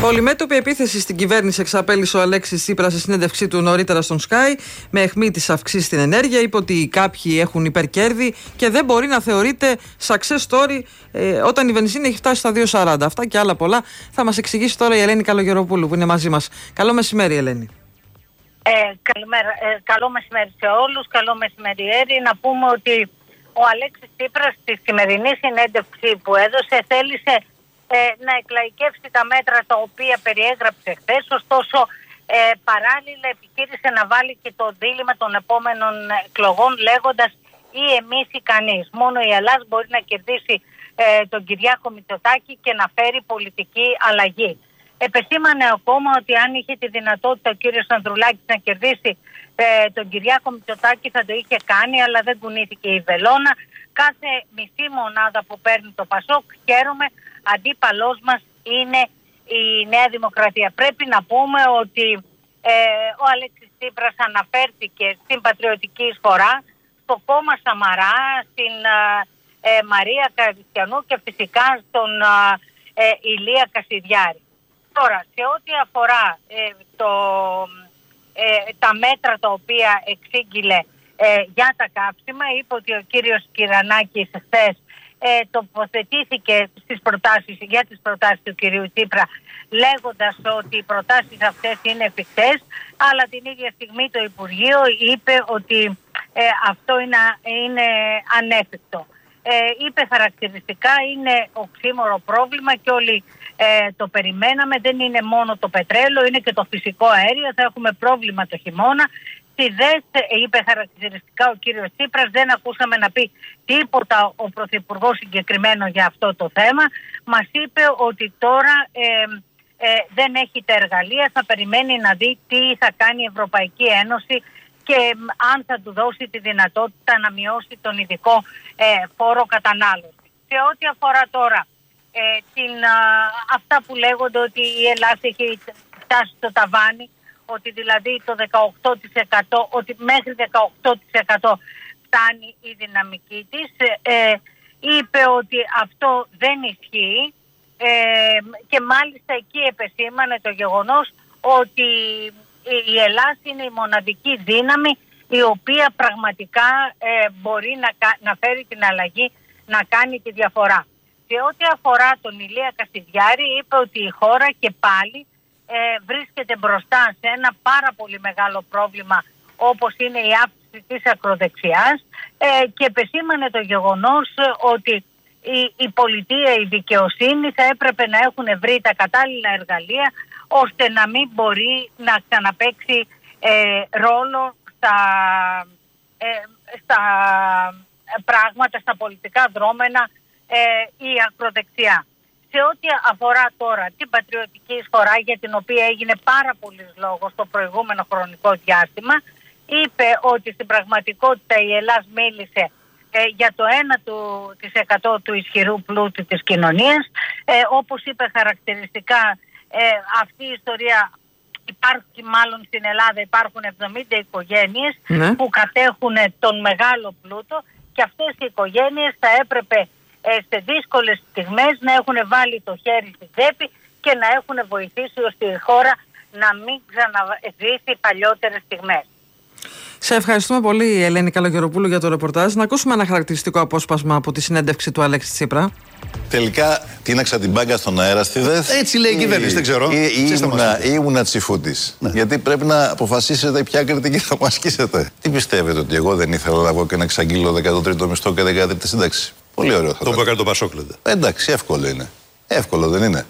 Πολυμέτωπη επίθεση στην κυβέρνηση εξαπέλυσε ο Αλέξης Τσίπρας σε συνέντευξή του νωρίτερα στον Sky. Με αιχμή της αυξής στην ενέργεια, είπε ότι κάποιοι έχουν υπερκέρδη και δεν μπορεί να θεωρείται success story ε, όταν η βενζίνη έχει φτάσει στα δύο σαράντα. Αυτά και άλλα πολλά θα μας εξηγήσει τώρα η Ελένη Καλογεροπούλου που είναι μαζί μας. Καλό μεσημέρι, Ελένη. Ε, καλημέρα. Ε, καλό μεσημέρι σε όλους. Καλό μεσημεριέρι. Να πούμε ότι ο Αλέξης Τσίπρας στη σημερινή συνέντευξη που έδωσε θέλησε ε, να εκλαϊκεύσει τα μέτρα τα οποία περιέγραψε χθες. Ωστόσο ε, παράλληλα επιχείρησε να βάλει και το δίλημμα των επόμενων εκλογών λέγοντας ή εμείς ή κανείς. Μόνο η Ελλάδα μπορεί να κερδίσει ε, τον Κυριάκο Μητσοτάκη και να φέρει πολιτική αλλαγή. Επεσήμανε ακόμα ότι αν είχε τη δυνατότητα ο κύριος Ανδρουλάκης να κερδίσει ε, τον Κυριάκο Μητσοτάκη θα το είχε κάνει, αλλά δεν κουνήθηκε η βελόνα. Κάθε μισή μονάδα που παίρνει το Πασόκ, χαίρομαι, αντίπαλός μας είναι η Νέα Δημοκρατία. Πρέπει να πούμε ότι ε, ο Αλέξης Τσίπρας αναφέρθηκε στην πατριωτική εισφορά, στο κόμμα Σαμαρά, στην ε, ε, Μαρία Καριστιανού και φυσικά στον ε, ε, Ηλία Κασιδιάρη. Τώρα, σε ό,τι αφορά ε, το, ε, τα μέτρα τα οποία εξήγηλε ε, για τα κάψιμα, είπε ότι ο κύριος Κυρανάκης χθες ε, τοποθετήθηκε στις προτάσεις, για τις προτάσεις του κυρίου Τσίπρα, λέγοντας ότι οι προτάσεις αυτές είναι εφικτές, αλλά την ίδια στιγμή το Υπουργείο είπε ότι ε, αυτό είναι, είναι ανέφικτο. Ε, είπε χαρακτηριστικά είναι οξύμορο πρόβλημα και όλοι ε, το περιμέναμε, δεν είναι μόνο το πετρέλαιο, είναι και το φυσικό αέριο, θα έχουμε πρόβλημα το χειμώνα. Στη ΔΕΣ, είπε χαρακτηριστικά ο κύριος Τσίπρας, δεν ακούσαμε να πει τίποτα ο Πρωθυπουργός συγκεκριμένο για αυτό το θέμα. Μας είπε ότι τώρα ε, ε, δεν έχει τα εργαλεία, θα περιμένει να δει τι θα κάνει η Ευρωπαϊκή Ένωση και αν θα του δώσει τη δυνατότητα να μειώσει τον ειδικό ε, φόρο κατανάλωση. Σε ό,τι αφορά τώρα ε, την, α, αυτά που λέγονται ότι η Ελλάδα έχει φτάσει στο ταβάνι, ότι δηλαδή το δεκαοκτώ τοις εκατό, ότι μέχρι δεκαοκτώ τοις εκατό φτάνει η δυναμική της, ε, είπε ότι αυτό δεν ισχύει ε, και μάλιστα εκεί επεσήμανε το γεγονός ότι η Ελλάδα είναι η μοναδική δύναμη η οποία πραγματικά ε, μπορεί να, να φέρει την αλλαγή, να κάνει τη διαφορά. Σε ό,τι αφορά τον Ηλία Κασιδιάρη, είπε ότι η χώρα και πάλι ε, βρίσκεται μπροστά σε ένα πάρα πολύ μεγάλο πρόβλημα όπως είναι η αύξηση της ακροδεξιάς ε, και επεσήμανε το γεγονός ότι η, η πολιτεία, η δικαιοσύνη θα έπρεπε να έχουν βρει τα κατάλληλα εργαλεία ώστε να μην μπορεί να ξαναπαίξει ε, ρόλο στα, ε, στα πράγματα, στα πολιτικά δρόμενα ε, η ακροδεξιά. Σε ό,τι αφορά τώρα την πατριωτική εισφορά, για την οποία έγινε πάρα πολλής λόγος στο προηγούμενο χρονικό διάστημα, είπε ότι στην πραγματικότητα η Ελλάδα μίλησε ε, για το ένα τοις εκατό του ισχυρού πλούτου της κοινωνίας. Ε, όπως είπε χαρακτηριστικά, ε, αυτή η ιστορία υπάρχει, μάλλον στην Ελλάδα υπάρχουν εβδομήντα οικογένειες ναι. που κατέχουν τον μεγάλο πλούτο και αυτές οι οικογένειες θα έπρεπε ε, σε δύσκολες στιγμές να έχουν βάλει το χέρι στη τσέπη και να έχουν βοηθήσει ώστε η χώρα να μην ξαναζήσει παλιότερες στιγμές. Σε ευχαριστούμε πολύ, Ελένη Καλογεροπούλου, για το ρεπορτάζ. Να ακούσουμε ένα χαρακτηριστικό απόσπασμα από τη συνέντευξη του Αλέξη Τσίπρα. Τελικά τίναξα την μπάγκα στον αέρα στη ΔΕΘ. Έτσι λέει η κυβέρνηση, δεν ξέρω. Ήμουνα τσιφούτης. Ναι. Γιατί πρέπει να αποφασίσετε ποια κριτική θα μου ασκήσετε. Τι πιστεύετε, ότι εγώ δεν ήθελα να βγω και να εξαγγείλω δέκατο τρίτο μισθό και δέκατη τρίτη σύνταξη? Πολύ ωραίο θα το που έκανε το Πασόκ, λέτε. Εντάξει, εύκολο είναι. Εύκολο δεν είναι?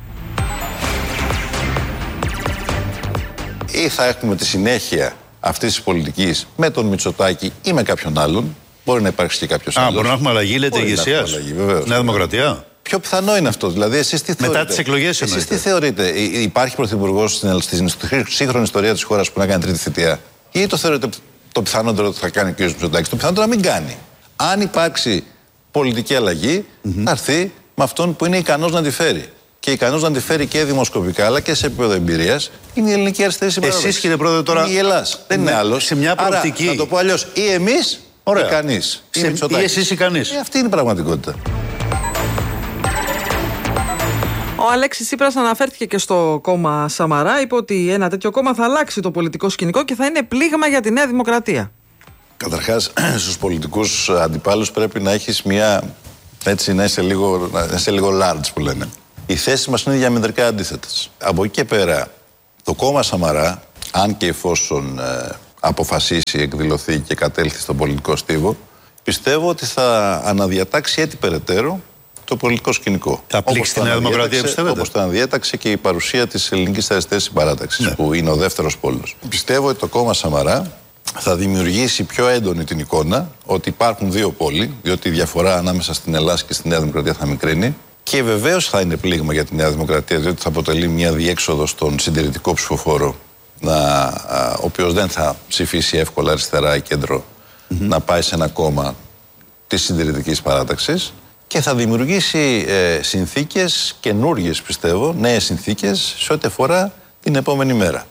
Ή θα έχουμε τη συνέχεια αυτής της πολιτικής με τον Μητσοτάκη ή με κάποιον άλλον. Μπορεί να υπάρξει και κάποιος άλλος. Α, μπορεί να έχουμε αλλαγή, λέτε, ηγεσίας. Νέα Δημοκρατία. Πιο πιθανό είναι αυτό. Δηλαδή, εσείς τι θεωρείτε? Μετά τις εκλογές εσείς τι θεωρείτε? Υπάρχει πρωθυπουργός στην σύγχρονη ιστορία της χώρας που να κάνει τρίτη θητεία? Ή το θεωρείτε το πιθανότερο ότι θα κάνει ο κ. Μητσοτάκης? Το πιθανότερο να μην κάνει. Αν υπάρξει πολιτική αλλαγή, mm-hmm. θα έρθει με αυτόν που είναι ικανός να τη φέρει. Και ικανός να τη φέρει και δημοσκοπικά αλλά και σε επίπεδο εμπειρίας είναι η ελληνική αριστερή συμπαράσταση. Εσείς, κύριε Πρόεδρε, τώρα. Είναι η Ελλάδα. Δεν είναι άλλος. Σε μια προοπτική. Άρα, να το πω αλλιώς, ή εμείς ή κανείς. Σε... Ή εσείς ή κανείς. Ε, αυτή είναι η πραγματικότητα. Ο Αλέξης Τσίπρας αναφέρθηκε και στο κόμμα Σαμαρά. Είπε ότι ένα τέτοιο κόμμα θα αλλάξει το πολιτικό σκηνικό και θα είναι πλήγμα για τη Νέα Δημοκρατία. Καταρχάς, στους πολιτικούς αντιπάλους πρέπει να έχεις μια. Έτσι, να είσαι λίγο, να είσαι λίγο large που λένε. Οι θέσεις μας είναι διαμετρικά αντίθετες. Από εκεί και πέρα, το κόμμα Σαμαρά, αν και εφόσον ε, αποφασίσει, εκδηλωθεί και κατέλθει στον πολιτικό στίβο, πιστεύω ότι θα αναδιατάξει έτσι περαιτέρω το πολιτικό σκηνικό. Θα πλήξει τη Νέα Δημοκρατία, πιστεύετε? Όπως το αναδιέταξε και η παρουσία της Ελληνικής Αριστερής Συμπαράταξης, ναι, που είναι ο δεύτερος πόλος. Πιστεύω ότι το κόμμα Σαμαρά θα δημιουργήσει πιο έντονη την εικόνα ότι υπάρχουν δύο πόλοι, διότι η διαφορά ανάμεσα στην Ελλάδα και στη Νέα Δημοκρατία θα μικρύνει. Και βεβαίως θα είναι πλήγμα για τη Νέα Δημοκρατία, διότι θα αποτελεί μια διέξοδο στον συντηρητικό ψηφοφόρο, να, α, ο οποίος δεν θα ψηφίσει εύκολα αριστερά ή κέντρο, mm-hmm. να πάει σε ένα κόμμα της συντηρητικής παράταξης και θα δημιουργήσει ε, συνθήκες καινούργιες, πιστεύω, νέες συνθήκες σε ό,τι αφορά την επόμενη μέρα.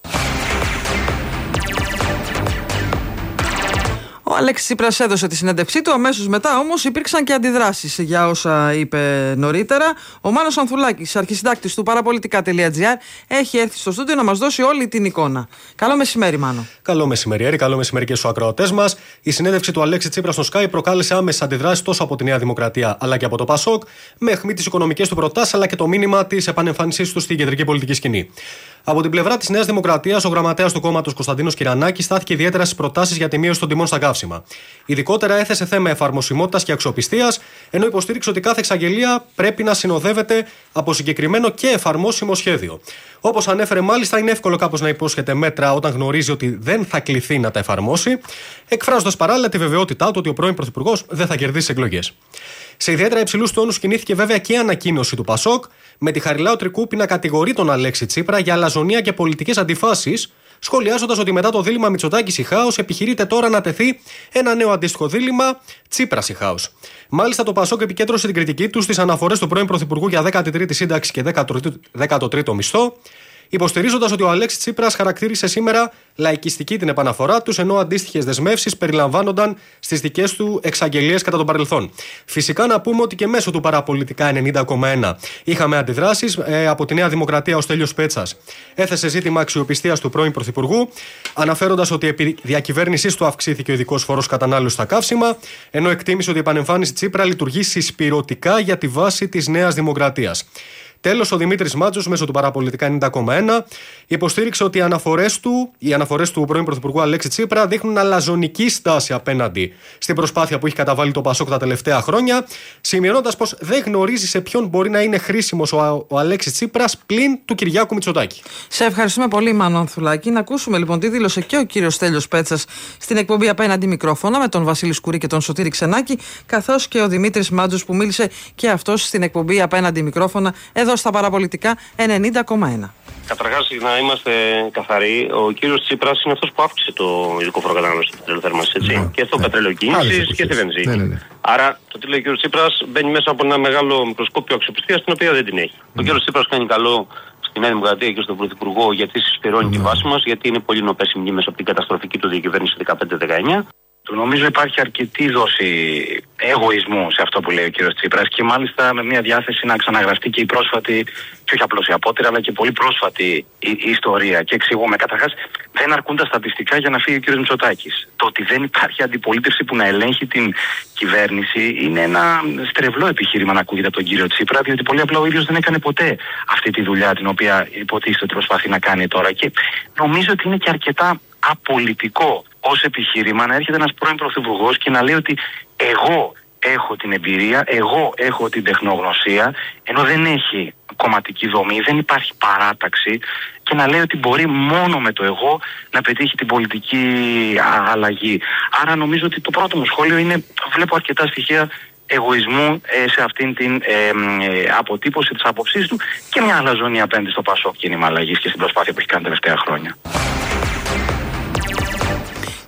Ο Αλέξης Τσίπρας έδωσε τη συνέντευξή του. Αμέσως μετά όμως υπήρξαν και αντιδράσεις για όσα είπε νωρίτερα. Ο Μάνος Ανθουλάκης, αρχισυντάκτης του παραπολιτικά τελεία τζι άρ, έχει έρθει στο στούντιο να μας δώσει όλη την εικόνα. Καλό μεσημέρι, Μάνο. Καλό μεσημέρι, Έρη. Καλό μεσημέρι και στους ακροατές μας. Η συνέντευξη του Αλέξη Τσίπρα στο Sky προκάλεσε άμεσες αντιδράσεις τόσο από τη Νέα Δημοκρατία αλλά και από το Πασόκ, με αιχμή τις οικονομικές του προτάσεις αλλά και το μήνυμα της επανεμφάνισής του στην κεντρική πολιτική σκηνή. Από την πλευρά της Νέας Δημοκρατίας, ο γραμματέας του κόμματος Κωνσταντίνος Κυρανάκης στάθηκε ιδιαίτερα στις προτάσεις για τη μείωση των τιμών στα καύσιμα. Ειδικότερα έθεσε θέμα εφαρμοσιμότητας και αξιοπιστίας, ενώ υποστήριξε ότι κάθε εξαγγελία πρέπει να συνοδεύεται από συγκεκριμένο και εφαρμόσιμο σχέδιο. Όπως ανέφερε, μάλιστα, είναι εύκολο κάπως να υπόσχεται μέτρα όταν γνωρίζει ότι δεν θα κληθεί να τα εφαρμόσει, εκφράζοντας παράλληλα τη βεβαιότητά του ότι ο πρώην Πρωθυπουργός δεν θα κερδίσει εκλογές. Σε ιδιαίτερα υψηλούς τόνους κινήθηκε βέβαια και η ανακοίνωση του Πασόκ, με τη Χαριλάου Τρικούπη να κατηγορεί τον Αλέξη Τσίπρα για αλαζονία και πολιτικές αντιφάσεις, σχολιάζοντας ότι μετά το δίλημμα Μητσοτάκης-Ιχάους επιχειρείται τώρα να τεθεί ένα νέο αντίστοιχο δίλημμα Τσίπρας-Ιχάους. Μάλιστα, το Πασόκ επικέντρωσε την κριτική του στις αναφορές του πρώην Πρωθυπουργού για δέκατη τρίτη σύνταξη και δέκατο τρίτο μισθό, υποστηρίζοντας ότι ο Αλέξης Τσίπρας χαρακτήρισε σήμερα λαϊκιστική την επαναφορά τους, ενώ αντίστοιχες δεσμεύσεις περιλαμβάνονταν στις δικές του εξαγγελίες κατά τον παρελθόν. Φυσικά να πούμε ότι και μέσω του παραπολιτικά ενενήντα κόμμα ένα είχαμε αντιδράσεις. Ε, από τη Νέα Δημοκρατία ο Στέλιος Πέτσας έθεσε ζήτημα αξιοπιστίας του πρώην Πρωθυπουργού, αναφέροντας ότι επί διακυβέρνησής του αυξήθηκε ο ειδικός φόρος κατανάλωσης στα καύσιμα, ενώ εκτίμησε ότι η επανεμφάνιση Τσίπρα λειτουργεί συσπηρωτικά για τη βάση της Νέας Δημοκρατίας. Τέλος, ο Δημήτρης Μάτζος, μέσω του παραπολιτικά ενενήντα κόμμα ένα, υποστήριξε ότι οι αναφορές του, οι αναφορές του πρώην Πρωθυπουργού Αλέξη Τσίπρα δείχνουν αλαζονική στάση απέναντι στην προσπάθεια που έχει καταβάλει το Πασόκ τα τελευταία χρόνια, σημειώνοντας πως δεν γνωρίζει σε ποιον μπορεί να είναι χρήσιμος ο, ο Αλέξης Τσίπρας πλην του Κυριάκου Μητσοτάκη. Σε ευχαριστούμε πολύ, Μάνο Ανθουλάκη. Να ακούσουμε λοιπόν τι δήλωσε και ο κύριος Στέλιος Πέτσας στην εκπομπή Απέναντι Μικρόφωνα με τον Βασίλη Σκουρή και τον Σωτήρη Ξενάκη, καθώς και ο Δημήτρης Μάτζος που μίλησε και αυτός στην εκπομπή Απέναντι Μικρόφωνα εδώ στα παραπολιτικά ενενήντα κόμμα ένα. Καταρχάς, να είμαστε καθαροί, ο κύριος Τσίπρας είναι αυτός που αύξησε το ειδικό φόρο κατανάλωση του πετρελαίου θέρμανσης, έτσι. Ναι. Και στο πετρέλαιο κίνησης και στη βενζίνη. Ναι, ναι, ναι. Άρα, το τι λέει ο κύριος Τσίπρας μπαίνει μέσα από ένα μεγάλο μικροσκόπιο αξιοπιστίας, την οποία δεν την έχει. Mm. Ο κύριος Τσίπρας κάνει καλό στη Νέα Δημοκρατία και στον Πρωθυπουργό, γιατί συσπηρώνει mm. τη βάση μας, γιατί είναι πολύ νοπές οι μνήμες από την καταστροφική του διακυβέρνηση δεκαπέντε δεκαεννιά. Νομίζω υπάρχει αρκετή δόση εγωισμού σε αυτό που λέει ο κύριος Τσίπρας και μάλιστα με μια διάθεση να ξαναγραφτεί και η πρόσφατη, και όχι απλώς η απότερη, αλλά και πολύ πρόσφατη η, η ιστορία. Και εξηγούμε, καταρχάς, δεν αρκούν τα στατιστικά για να φύγει ο κύριος Μητσοτάκης. Το ότι δεν υπάρχει αντιπολίτευση που να ελέγχει την κυβέρνηση είναι ένα στρεβλό επιχείρημα να ακούγεται από τον κύριο Τσίπρα, διότι πολύ απλά ο ίδιος δεν έκανε ποτέ αυτή τη δουλειά την οποία υποτίθεται ότι προσπαθεί να κάνει τώρα. Και νομίζω ότι είναι και αρκετά απολυτικό ως επιχείρημα να έρχεται ένας πρώην πρωθυπουργός και να λέει ότι εγώ έχω την εμπειρία, εγώ έχω την τεχνογνωσία, ενώ δεν έχει κομματική δομή, δεν υπάρχει παράταξη, και να λέει ότι μπορεί μόνο με το εγώ να πετύχει την πολιτική αλλαγή. Άρα νομίζω ότι το πρώτο μου σχόλιο είναι, βλέπω αρκετά στοιχεία εγωισμού ε, σε αυτήν την ε, ε, αποτύπωση της άποψής του και μια αλαζονία απέναντι στο Πασόκ κίνημα αλλαγής και στην προσπάθεια που έχει κάνει τα τελευταία χρόνια.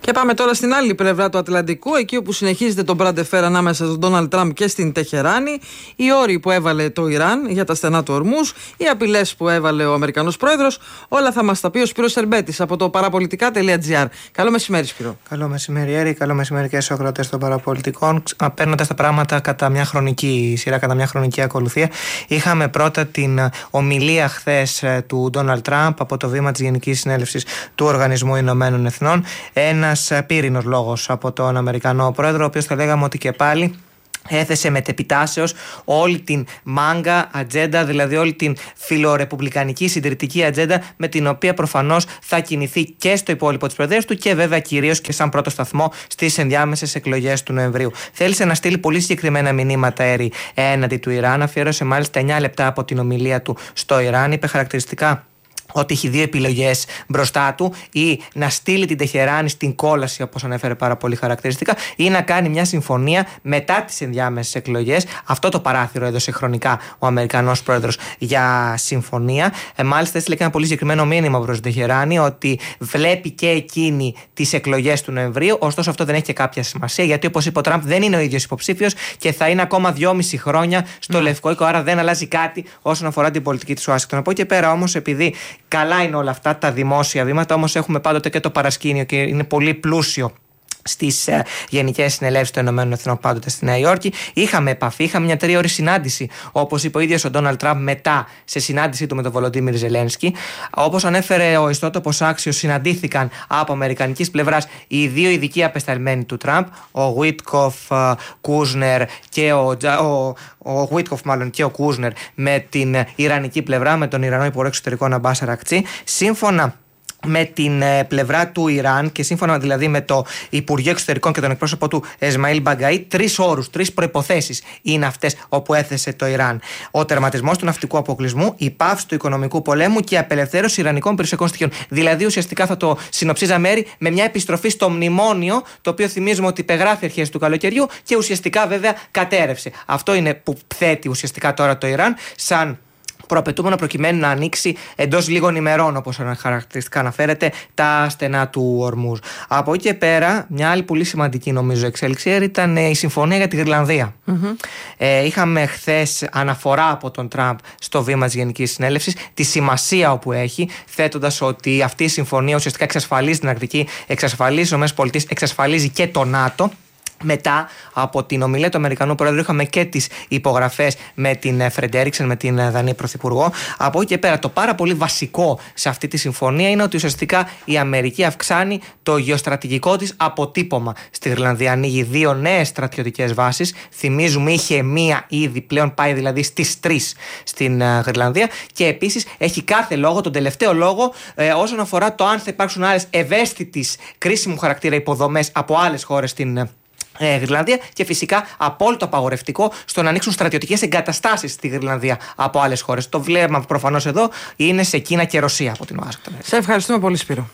Και πάμε τώρα στην άλλη πλευρά του Ατλαντικού, εκεί όπου συνεχίζεται το μπραντεφέρ ανάμεσα στον Ντόναλντ Τραμπ και στην Τεχεράνη, οι όροι που έβαλε το Ιράν για τα στενά του Ορμούζ, οι απειλές που έβαλε ο Αμερικανός πρόεδρος, όλα θα μας τα πει ο Σπύρος Σερμπέτης από το παραπολιτικά τελεία τζι άρ. Καλό μεσημέρι, Σπύρο. Καλό μεσημέρι, Έρη. Καλό μεσημέρι και στους ακροατές των παραπολιτικών. Παίρνοντας τα πράγματα κατά μια χρονική σειρά, κατά μια χρονική ακολουθία, είχαμε πρώτα την ομιλία χθες του Ντόναλντ Τραμπ από το βήμα της Γενικής Συνέλευσης του Οργανισμού Ηνωμένων Εθνών. Ένας πύρινος λόγος από τον Αμερικανό πρόεδρο, ο οποίος θα λέγαμε ότι και πάλι έθεσε μετεπιτάσεως όλη την μάγκα ατζέντα, δηλαδή όλη την φιλορεπουμπλικανική συντηρητική ατζέντα, με την οποία προφανώς θα κινηθεί και στο υπόλοιπο της προεδρίας του και βέβαια κυρίως και σαν πρώτο σταθμό στις ενδιάμεσες εκλογές του Νοεμβρίου. Θέλησε να στείλει πολύ συγκεκριμένα μηνύματα έρη έναντι του Ιράν, αφιέρωσε μάλιστα εννιά λεπτά από την ομιλία του στο Ιράν, είπε χαρακτηριστικά ότι έχει δύο επιλογές μπροστά του, ή να στείλει την Τεχεράνη στην κόλαση, όπως ανέφερε πάρα πολύ χαρακτηριστικά, ή να κάνει μια συμφωνία μετά τις ενδιάμεσες εκλογές. Αυτό το παράθυρο έδωσε χρονικά ο Αμερικανός πρόεδρος για συμφωνία. Ε, μάλιστα έστειλε και ένα πολύ συγκεκριμένο μήνυμα προς την Τεχεράνη ότι βλέπει και εκείνη τις εκλογές του Νοεμβρίου. Ωστόσο, αυτό δεν έχει και κάποια σημασία, γιατί όπως είπε ο Τραμπ, δεν είναι ο ίδιος υποψήφιος και θα είναι ακόμα δυόμιση χρόνια στο mm. Λευκό Οίκο. Άρα δεν αλλάζει κάτι όσον αφορά την πολιτική της Ουάσιγκτον. Από εκεί και πέρα όμως, επειδή καλά είναι όλα αυτά τα δημόσια βήματα, όμως έχουμε πάντοτε και το παρασκήνιο και είναι πολύ πλούσιο στις uh, Γενικές Συνελεύσεις των Ηνωμένων Εθνών, πάντοτε στη Νέα Υόρκη. Είχαμε επαφή, είχαμε μια τρίωρη συνάντηση, όπως είπε ο ίδιος ο Ντόναλντ Τραμπ μετά σε συνάντησή του με τον Βολοντίμιρ Ζελένσκι. Όπως ανέφερε ο ιστότοπος Άξιος, συναντήθηκαν από αμερικανικής πλευράς οι δύο ειδικοί απεσταλμένοι του Τραμπ, ο Γουίτκοφ uh, Κούσνερ και ο, ο, ο Γουίτκοφ μάλλον και ο Κούσνερ με την Ιρανική πλευρά, με τον Ιρανό Υπουργό Εξωτερικών Αμπάς Αρακτσί. Σύμφωνα με την ε, πλευρά του Ιράν και σύμφωνα δηλαδή με το Υπουργείο Εξωτερικών και τον εκπρόσωπο του Εσμαήλ Μπαγκαή, τρεις όρους, τρεις προϋποθέσεις είναι αυτές όπου έθεσε το Ιράν. Ο τερματισμός του ναυτικού αποκλεισμού, η πάυση του οικονομικού πολέμου και η απελευθέρωση ιρανικών περιουσιακών στοιχείων. Δηλαδή ουσιαστικά θα το συνοψίζαμε έρη με μια επιστροφή στο μνημόνιο, το οποίο θυμίζουμε ότι υπεγράφει αρχές του καλοκαιριού και ουσιαστικά βέβαια κατέρευσε. Αυτό είναι που θέτει ουσιαστικά τώρα το Ιράν σαν προαπαιτούμενο προκειμένου να ανοίξει εντός λίγων ημερών, όπως χαρακτηριστικά αναφέρεται, τα στενά του Ορμούζ. Από εκεί και πέρα, μια άλλη πολύ σημαντική νομίζω εξέλιξη ήταν η συμφωνία για τη Γροιλανδία. Mm-hmm. Ε, είχαμε χθες αναφορά από τον Τραμπ στο βήμα της Γενικής Συνέλευσης, τη σημασία όπου έχει, θέτοντας ότι αυτή η συμφωνία ουσιαστικά εξασφαλίζει την Αρκτική, εξασφαλίζει τις ΗΠΑ, εξασφαλίζει και το ΝΑΤΟ. Μετά από την ομιλία του Αμερικανού Πρόεδρου είχαμε και τις υπογραφές με την Φρεντέριξεν, με την Δανή Πρωθυπουργό. Από εκεί και πέρα το πάρα πολύ βασικό σε αυτή τη συμφωνία είναι ότι ουσιαστικά η Αμερική αυξάνει το γεωστρατηγικό της αποτύπωμα στη Γροιλανδία. Ανοίγει δύο νέες στρατιωτικές βάσεις. Θυμίζουμε είχε μία ήδη, πλέον πάει δηλαδή στις τρεις στην Γροιλανδία. Και επίσης έχει κάθε λόγο, τον τελευταίο λόγο, ε, όσον αφορά το αν θα υπάρξουν άλλες ευαίσθητης κρίσιμου χαρακτήρα υποδομές από άλλες χώρες στην Ε, Γροιλανδία, και φυσικά απόλυτο απαγορευτικό στο να ανοίξουν στρατιωτικές εγκαταστάσεις στη Γροιλανδία από άλλες χώρες. Το βλέμμα προφανώς εδώ είναι σε Κίνα και Ρωσία από την Ουάσιγκτον. Σε ευχαριστούμε πολύ, Σπύρο.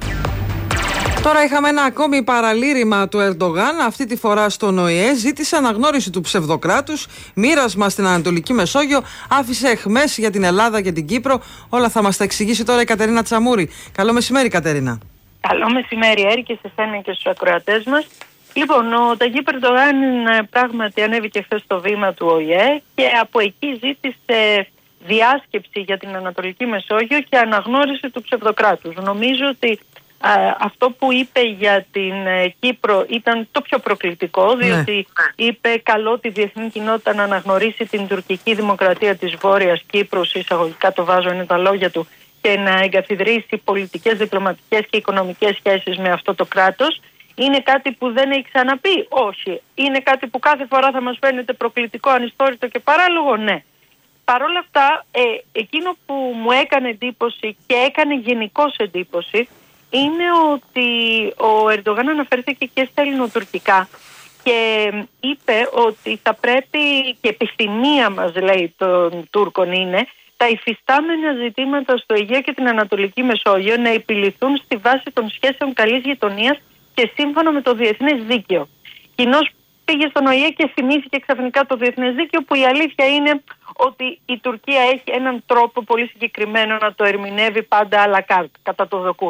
Τώρα είχαμε ένα ακόμη παραλήρημα του Ερντογάν, αυτή τη φορά στον Ο Ε Ε. Ζήτησε αναγνώριση του ψευδοκράτους, μοίρασμα στην Ανατολική Μεσόγειο, άφησε αιχμές για την Ελλάδα και την Κύπρο. Όλα θα μας τα εξηγήσει τώρα η Κατερίνα Τσαμούρη. Καλό μεσημέρι, Κατερίνα. Καλό μεσημέρι, Έρη, και σε σένα και στους ακροατές μας. Λοιπόν, ο Ταγίπ Ερντογάν πράγματι ανέβηκε χθες στο βήμα του Ο Ε Ε και από εκεί ζήτησε διάσκεψη για την Ανατολική Μεσόγειο και αναγνώριση του ψευδοκράτους. Νομίζω ότι α, αυτό που είπε για την ε, Κύπρο ήταν το πιο προκλητικό, διότι ναι. είπε καλό τη διεθνή κοινότητα να αναγνωρίσει την τουρκική δημοκρατία της Βόρειας Κύπρου, εισαγωγικά το βάζω, είναι τα λόγια του, και να εγκαθιδρύσει πολιτικές, διπλωματικές και οικονομικές σχέσεις με αυτό το κράτος. Είναι κάτι που δεν έχει ξαναπεί? Όχι. Είναι κάτι που κάθε φορά θα μας φαίνεται προκλητικό, ανιστόρητο και παράλογο? Ναι. Παρ' όλα αυτά, ε, εκείνο που μου έκανε εντύπωση και έκανε γενικώς εντύπωση είναι ότι ο Ερντογάν αναφέρθηκε και στα ελληνοτουρκικά και είπε ότι θα πρέπει, και επιθυμία μας λέει των Τούρκων είναι, τα υφιστάμενα ζητήματα στο Αιγαίο και την Ανατολική Μεσόγειο να επιληθούν στη βάση των σχέσεων καλής γειτονίας και σύμφωνα με το διεθνές δίκαιο. Κοινώς πήγε στον Ο Ε Ε και θυμήθηκε ξαφνικά το διεθνές δίκαιο, που η αλήθεια είναι ότι η Τουρκία έχει έναν τρόπο πολύ συγκεκριμένο να το ερμηνεύει πάντα à la carte, κατά το δοκούν.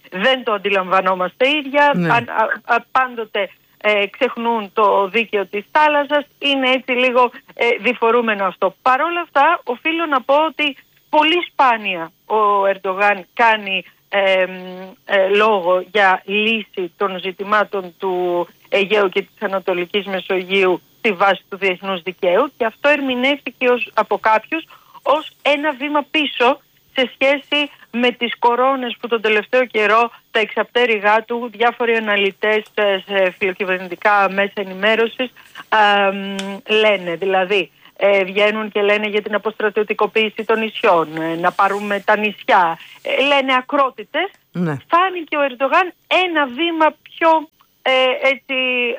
δεν το αντιλαμβανόμαστε ίδια, Ναι. α, α, α, πάντοτε ε, ξεχνούν το δίκαιο της θάλασσας, είναι έτσι λίγο ε, διφορούμενο αυτό. Παρ' όλα αυτά οφείλω να πω ότι πολύ σπάνια ο Ερντογάν κάνει ε, ε, λόγο για λύση των ζητημάτων του Αιγαίου και της Ανατολικής Μεσογείου στη βάση του διεθνούς δικαίου, και αυτό ερμηνεύτηκε ως, από κάποιους ως ένα βήμα πίσω σε σχέση με τις κορώνες που τον τελευταίο καιρό τα εξαπτέρυγά του διάφοροι αναλυτές σε φιλοκυβερνητικά μέσα ενημέρωσης α, λένε. Δηλαδή ε, βγαίνουν και λένε για την αποστρατιωτικοποίηση των νησιών, ε, να πάρουμε τα νησιά, ε, λένε ακρότητες. Ναι. Φάνηκε ο Ερντογάν ένα βήμα πιο ε, έτσι,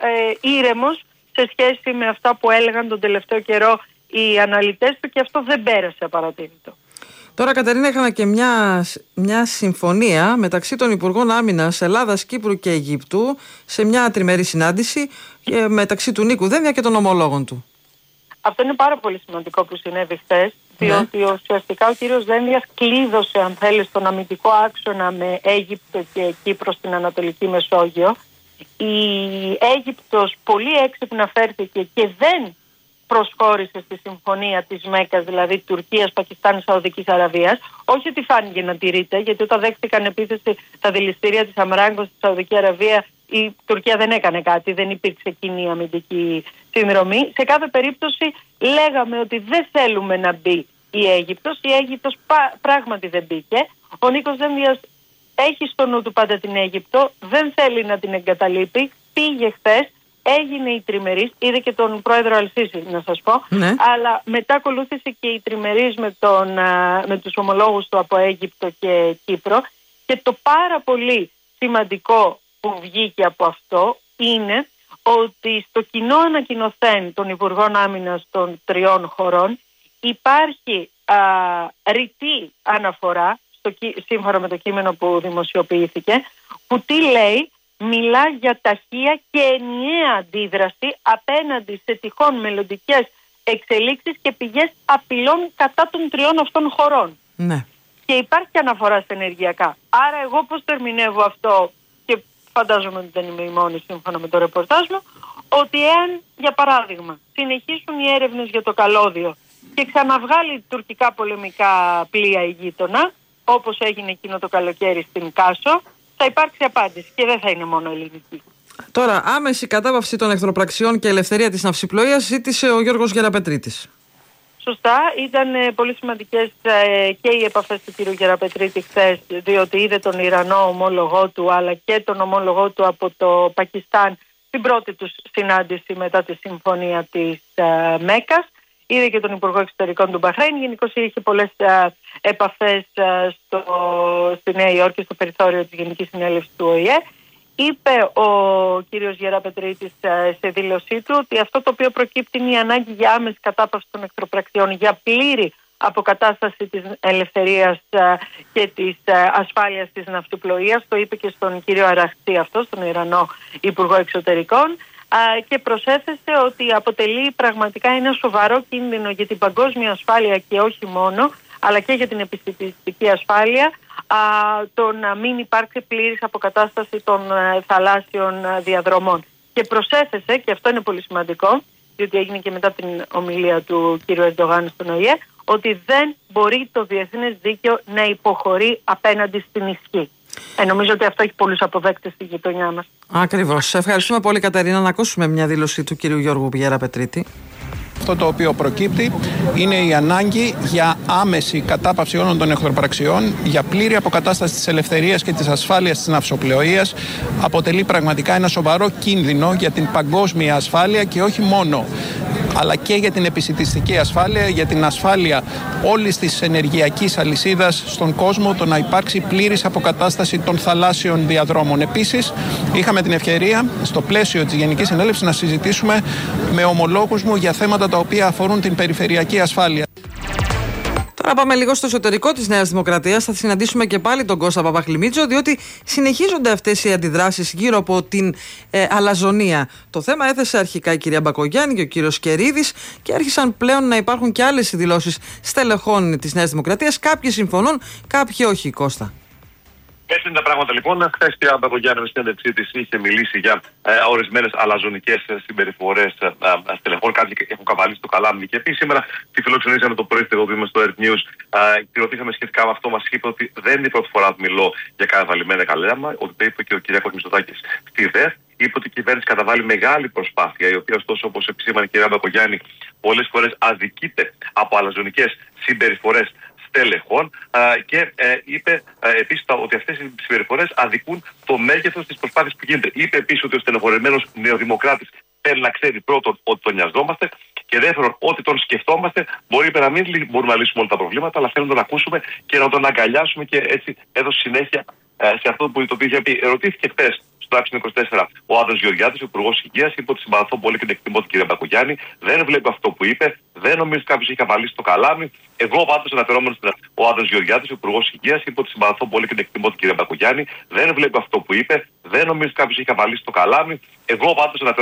ε, ήρεμος σε σχέση με αυτά που έλεγαν τον τελευταίο καιρό οι αναλυτές του, και αυτό δεν πέρασε απαρατήρητο. Τώρα, Κατερίνα, είχαμε και μια, μια συμφωνία μεταξύ των Υπουργών Άμυνας Ελλάδας, Κύπρου και Αιγύπτου σε μια τριμερή συνάντηση μεταξύ του Νίκου Δένδια και των ομολόγων του. Αυτό είναι πάρα πολύ σημαντικό που συνέβη χθες, διότι ναι. ουσιαστικά ο κύριος Δένδιας κλείδωσε, αν θέλει, στον αμυντικό άξονα με Αίγυπτο και Κύπρο στην Ανατολική Μεσόγειο. Η Αίγυπτος πολύ έξυπνα φέρθηκε και δεν προσχώρησε στη συμφωνία της Μέκας, δηλαδή Τουρκίας, Πακιστάν, Σαουδικής Αραβίας. Όχι ότι φάνηκε να τηρείται, γιατί όταν δέχτηκαν επίθεση τα δηληστήρια της Αμράγκο στη Σαουδική Αραβία, η Τουρκία δεν έκανε κάτι, δεν υπήρξε κοινή αμυντική συνδρομή. Σε κάθε περίπτωση λέγαμε ότι δεν θέλουμε να μπει η Αίγυπτος. Η Αίγυπτος πράγματι δεν μπήκε. Ο Νίκος Δένδιας έχει στο νου του πάντα την Αίγυπτο, δεν θέλει να την εγκαταλείπει. Πήγε χθες, έγινε η τριμερής, είδε και τον πρόεδρο Αλσίση, να σας πω, ναι. αλλά μετά ακολούθησε και η τριμερής με, τον, με τους ομολόγους του από Αίγυπτο και Κύπρο, και το πάρα πολύ σημαντικό που βγήκε από αυτό είναι ότι στο κοινό ανακοινωθέν των Υπουργών Άμυνας των τριών χωρών υπάρχει α, ρητή αναφορά, στο, σύμφωνα με το κείμενο που δημοσιοποιήθηκε, που τι λέει? Μιλά για ταχεία και ενιαία αντίδραση απέναντι σε τυχόν μελλοντικές εξελίξεις και πηγές απειλών κατά των τριών αυτών χωρών. Ναι. Και υπάρχει αναφορά στα ενεργειακά. Άρα εγώ πώς το ερμηνεύω αυτό, και φαντάζομαι ότι δεν είμαι η μόνη σύμφωνα με το ρεπορτάζ μου, ότι εάν, για παράδειγμα, συνεχίσουν οι έρευνες για το καλώδιο και ξαναβγάλει τουρκικά πολεμικά πλοία η γείτονα, όπως έγινε εκείνο το καλοκαίρι στην Κάσο, θα υπάρξει απάντηση και δεν θα είναι μόνο ελληνική. Τώρα, άμεση κατάπαυση των εχθροπραξιών και ελευθερία της ναυσιπλοείας ζήτησε ο Γιώργος Γεραπετρίτης. Σωστά, ήταν ε, πολύ σημαντικές ε, και οι επαφές του κ. Γεραπετρίτη χθες, διότι είδε τον Ιρανό ομόλογό του αλλά και τον ομόλογό του από το Πακιστάν στην πρώτη τους συνάντηση μετά τη συμφωνία της ε, Μέκας. Είδε και τον Υπουργό Εξωτερικών του Μπαχρέιν. Γενικώς είχε πολλές ε, επαφές ε, στο, στη Νέα Υόρκη, στο περιθώριο της Γενικής Συνέλευσης του Ο Η Ε. Είπε ο κύριος Γεραπετρίτης ε, σε δήλωσή του ότι αυτό το οποίο προκύπτει είναι η ανάγκη για άμεση κατάπαυση των εχθροπραξιών, για πλήρη αποκατάσταση της ελευθερίας ε, και της ε, ασφάλειας της ναυτιπλοείας. Το είπε και στον κύριο Αραχτσή αυτό, στον Ιρανό Υπουργό Εξωτερικών. Uh, και προσέθεσε ότι αποτελεί πραγματικά ένα σοβαρό κίνδυνο για την παγκόσμια ασφάλεια και όχι μόνο, αλλά και για την επιστημιστική ασφάλεια, uh, το να μην υπάρξει πλήρης αποκατάσταση των uh, θαλάσσιων uh, διαδρομών. Και προσέθεσε, και αυτό είναι πολύ σημαντικό, διότι έγινε και μετά την ομιλία του κ. Ερντογάν στον Ο Η Ε, ότι δεν μπορεί το διεθνές δίκαιο να υποχωρεί απέναντι στην ισχύ. Ε, νομίζω ότι αυτό έχει πολλούς αποδέκτες στη γειτονιά μας. Ακριβώς. Σε ευχαριστούμε πολύ, Κατερίνα. Να ακούσουμε μια δήλωση του κυρίου Γιώργου Γεραπετρίτη. Αυτό το οποίο προκύπτει είναι η ανάγκη για άμεση κατάπαυση όλων των εχθροπραξιών, για πλήρη αποκατάσταση της ελευθερίας και της ασφάλειας της ναυσοπλοείας. Αποτελεί πραγματικά ένα σοβαρό κίνδυνο για την παγκόσμια ασφάλεια και όχι μόνο, αλλά και για την επισιτιστική ασφάλεια, για την ασφάλεια όλης της ενεργειακής αλυσίδας στον κόσμο, το να υπάρξει πλήρης αποκατάσταση των θαλάσσιων διαδρόμων. Επίσης, είχαμε την ευκαιρία στο πλαίσιο της Γενικής Συνέλευσης να συζητήσουμε με ομολόγους μου για θέματα τα οποία αφορούν την περιφερειακή ασφάλεια. Τώρα πάμε λίγο στο εσωτερικό της Νέας Δημοκρατίας. Θα συναντήσουμε και πάλι τον Κώστα Παπαχλημίτσο, διότι συνεχίζονται αυτές οι αντιδράσεις γύρω από την ε, αλαζονία. Το θέμα έθεσε αρχικά η κυρία Μπακογιάννη και ο κύριος Κερίδης, και άρχισαν πλέον να υπάρχουν και άλλες δηλώσεις στελεχών της Νέας Δημοκρατίας. Κάποιοι συμφωνούν, κάποιοι όχι, Κώστα. Έτσι είναι τα πράγματα λοιπόν. Χθες η κυρία Μπακογιάννη με συνέντευξή της είχε μιλήσει για ε, ορισμένες αλαζονικές συμπεριφορές ε, ε, στελεχών. Κάποιοι έχουν καβαλήσει το καλάμι και επίσης σήμερα τη φιλοξενήσαμε το πρωί στο στο Earth News. Ε, τη ρωτήσαμε σχετικά με αυτό. Μας είπε ότι δεν είναι η πρώτη φορά που μιλώ για καβαλημένα καλάμα. Ότι το είπε και ο Κυριάκος Μητσοτάκης στη ΔΕΘ. Είπε ότι η κυβέρνηση καταβάλει μεγάλη προσπάθεια, η οποία ωστόσο, όπως επισήμανε η κυρία Μπακογιάννη, πολλές φορές αδικείται από αλαζονικές συμπεριφορές στελεχών και ε, είπε ε, επίσης ότι αυτές οι συμπεριφορές αδικούν το μέγεθος της προσπάθειας που γίνεται. Είπε επίσης ότι ο στενοχωρεμένος νεοδημοκράτης θέλει να ξέρει πρώτον ότι τον νοιαζόμαστε και δεύτερον ότι τον σκεφτόμαστε. Μπορεί να μην μπορούμε να λύσουμε όλα τα προβλήματα, αλλά θέλουμε να τον ακούσουμε και να τον αγκαλιάσουμε και έτσι έδωσε συνέχεια ε, σε αυτό που το οποίο είχε πει. Ερωτήθηκε χθες στο Άξιο είκοσι τέσσερα ο Άδωνης Γεωργιάδης, ο Υπουργός Υγείας, είπε ότι συμπαθώ πολύ και την εκτιμώ την κυρία Μπακογιάννη. Δεν βλέπω αυτό που είπε, δεν νομίζω ότι κάποιος έχει καβαλήσει το καλάμι. Εγώ πάντως αναφερόμενος στην ο Άδωνης Γεωργιάδης, ο Υπουργός Υγείας, είπε ότι συμπαθώ πολύ και την εκτιμώ την κυρία Μπακογιάννη. Δεν βλέπω αυτό που είπε, δεν νομίζω ότι κάποιος έχει καβαλήσει το καλάμι. Εγώ πάντως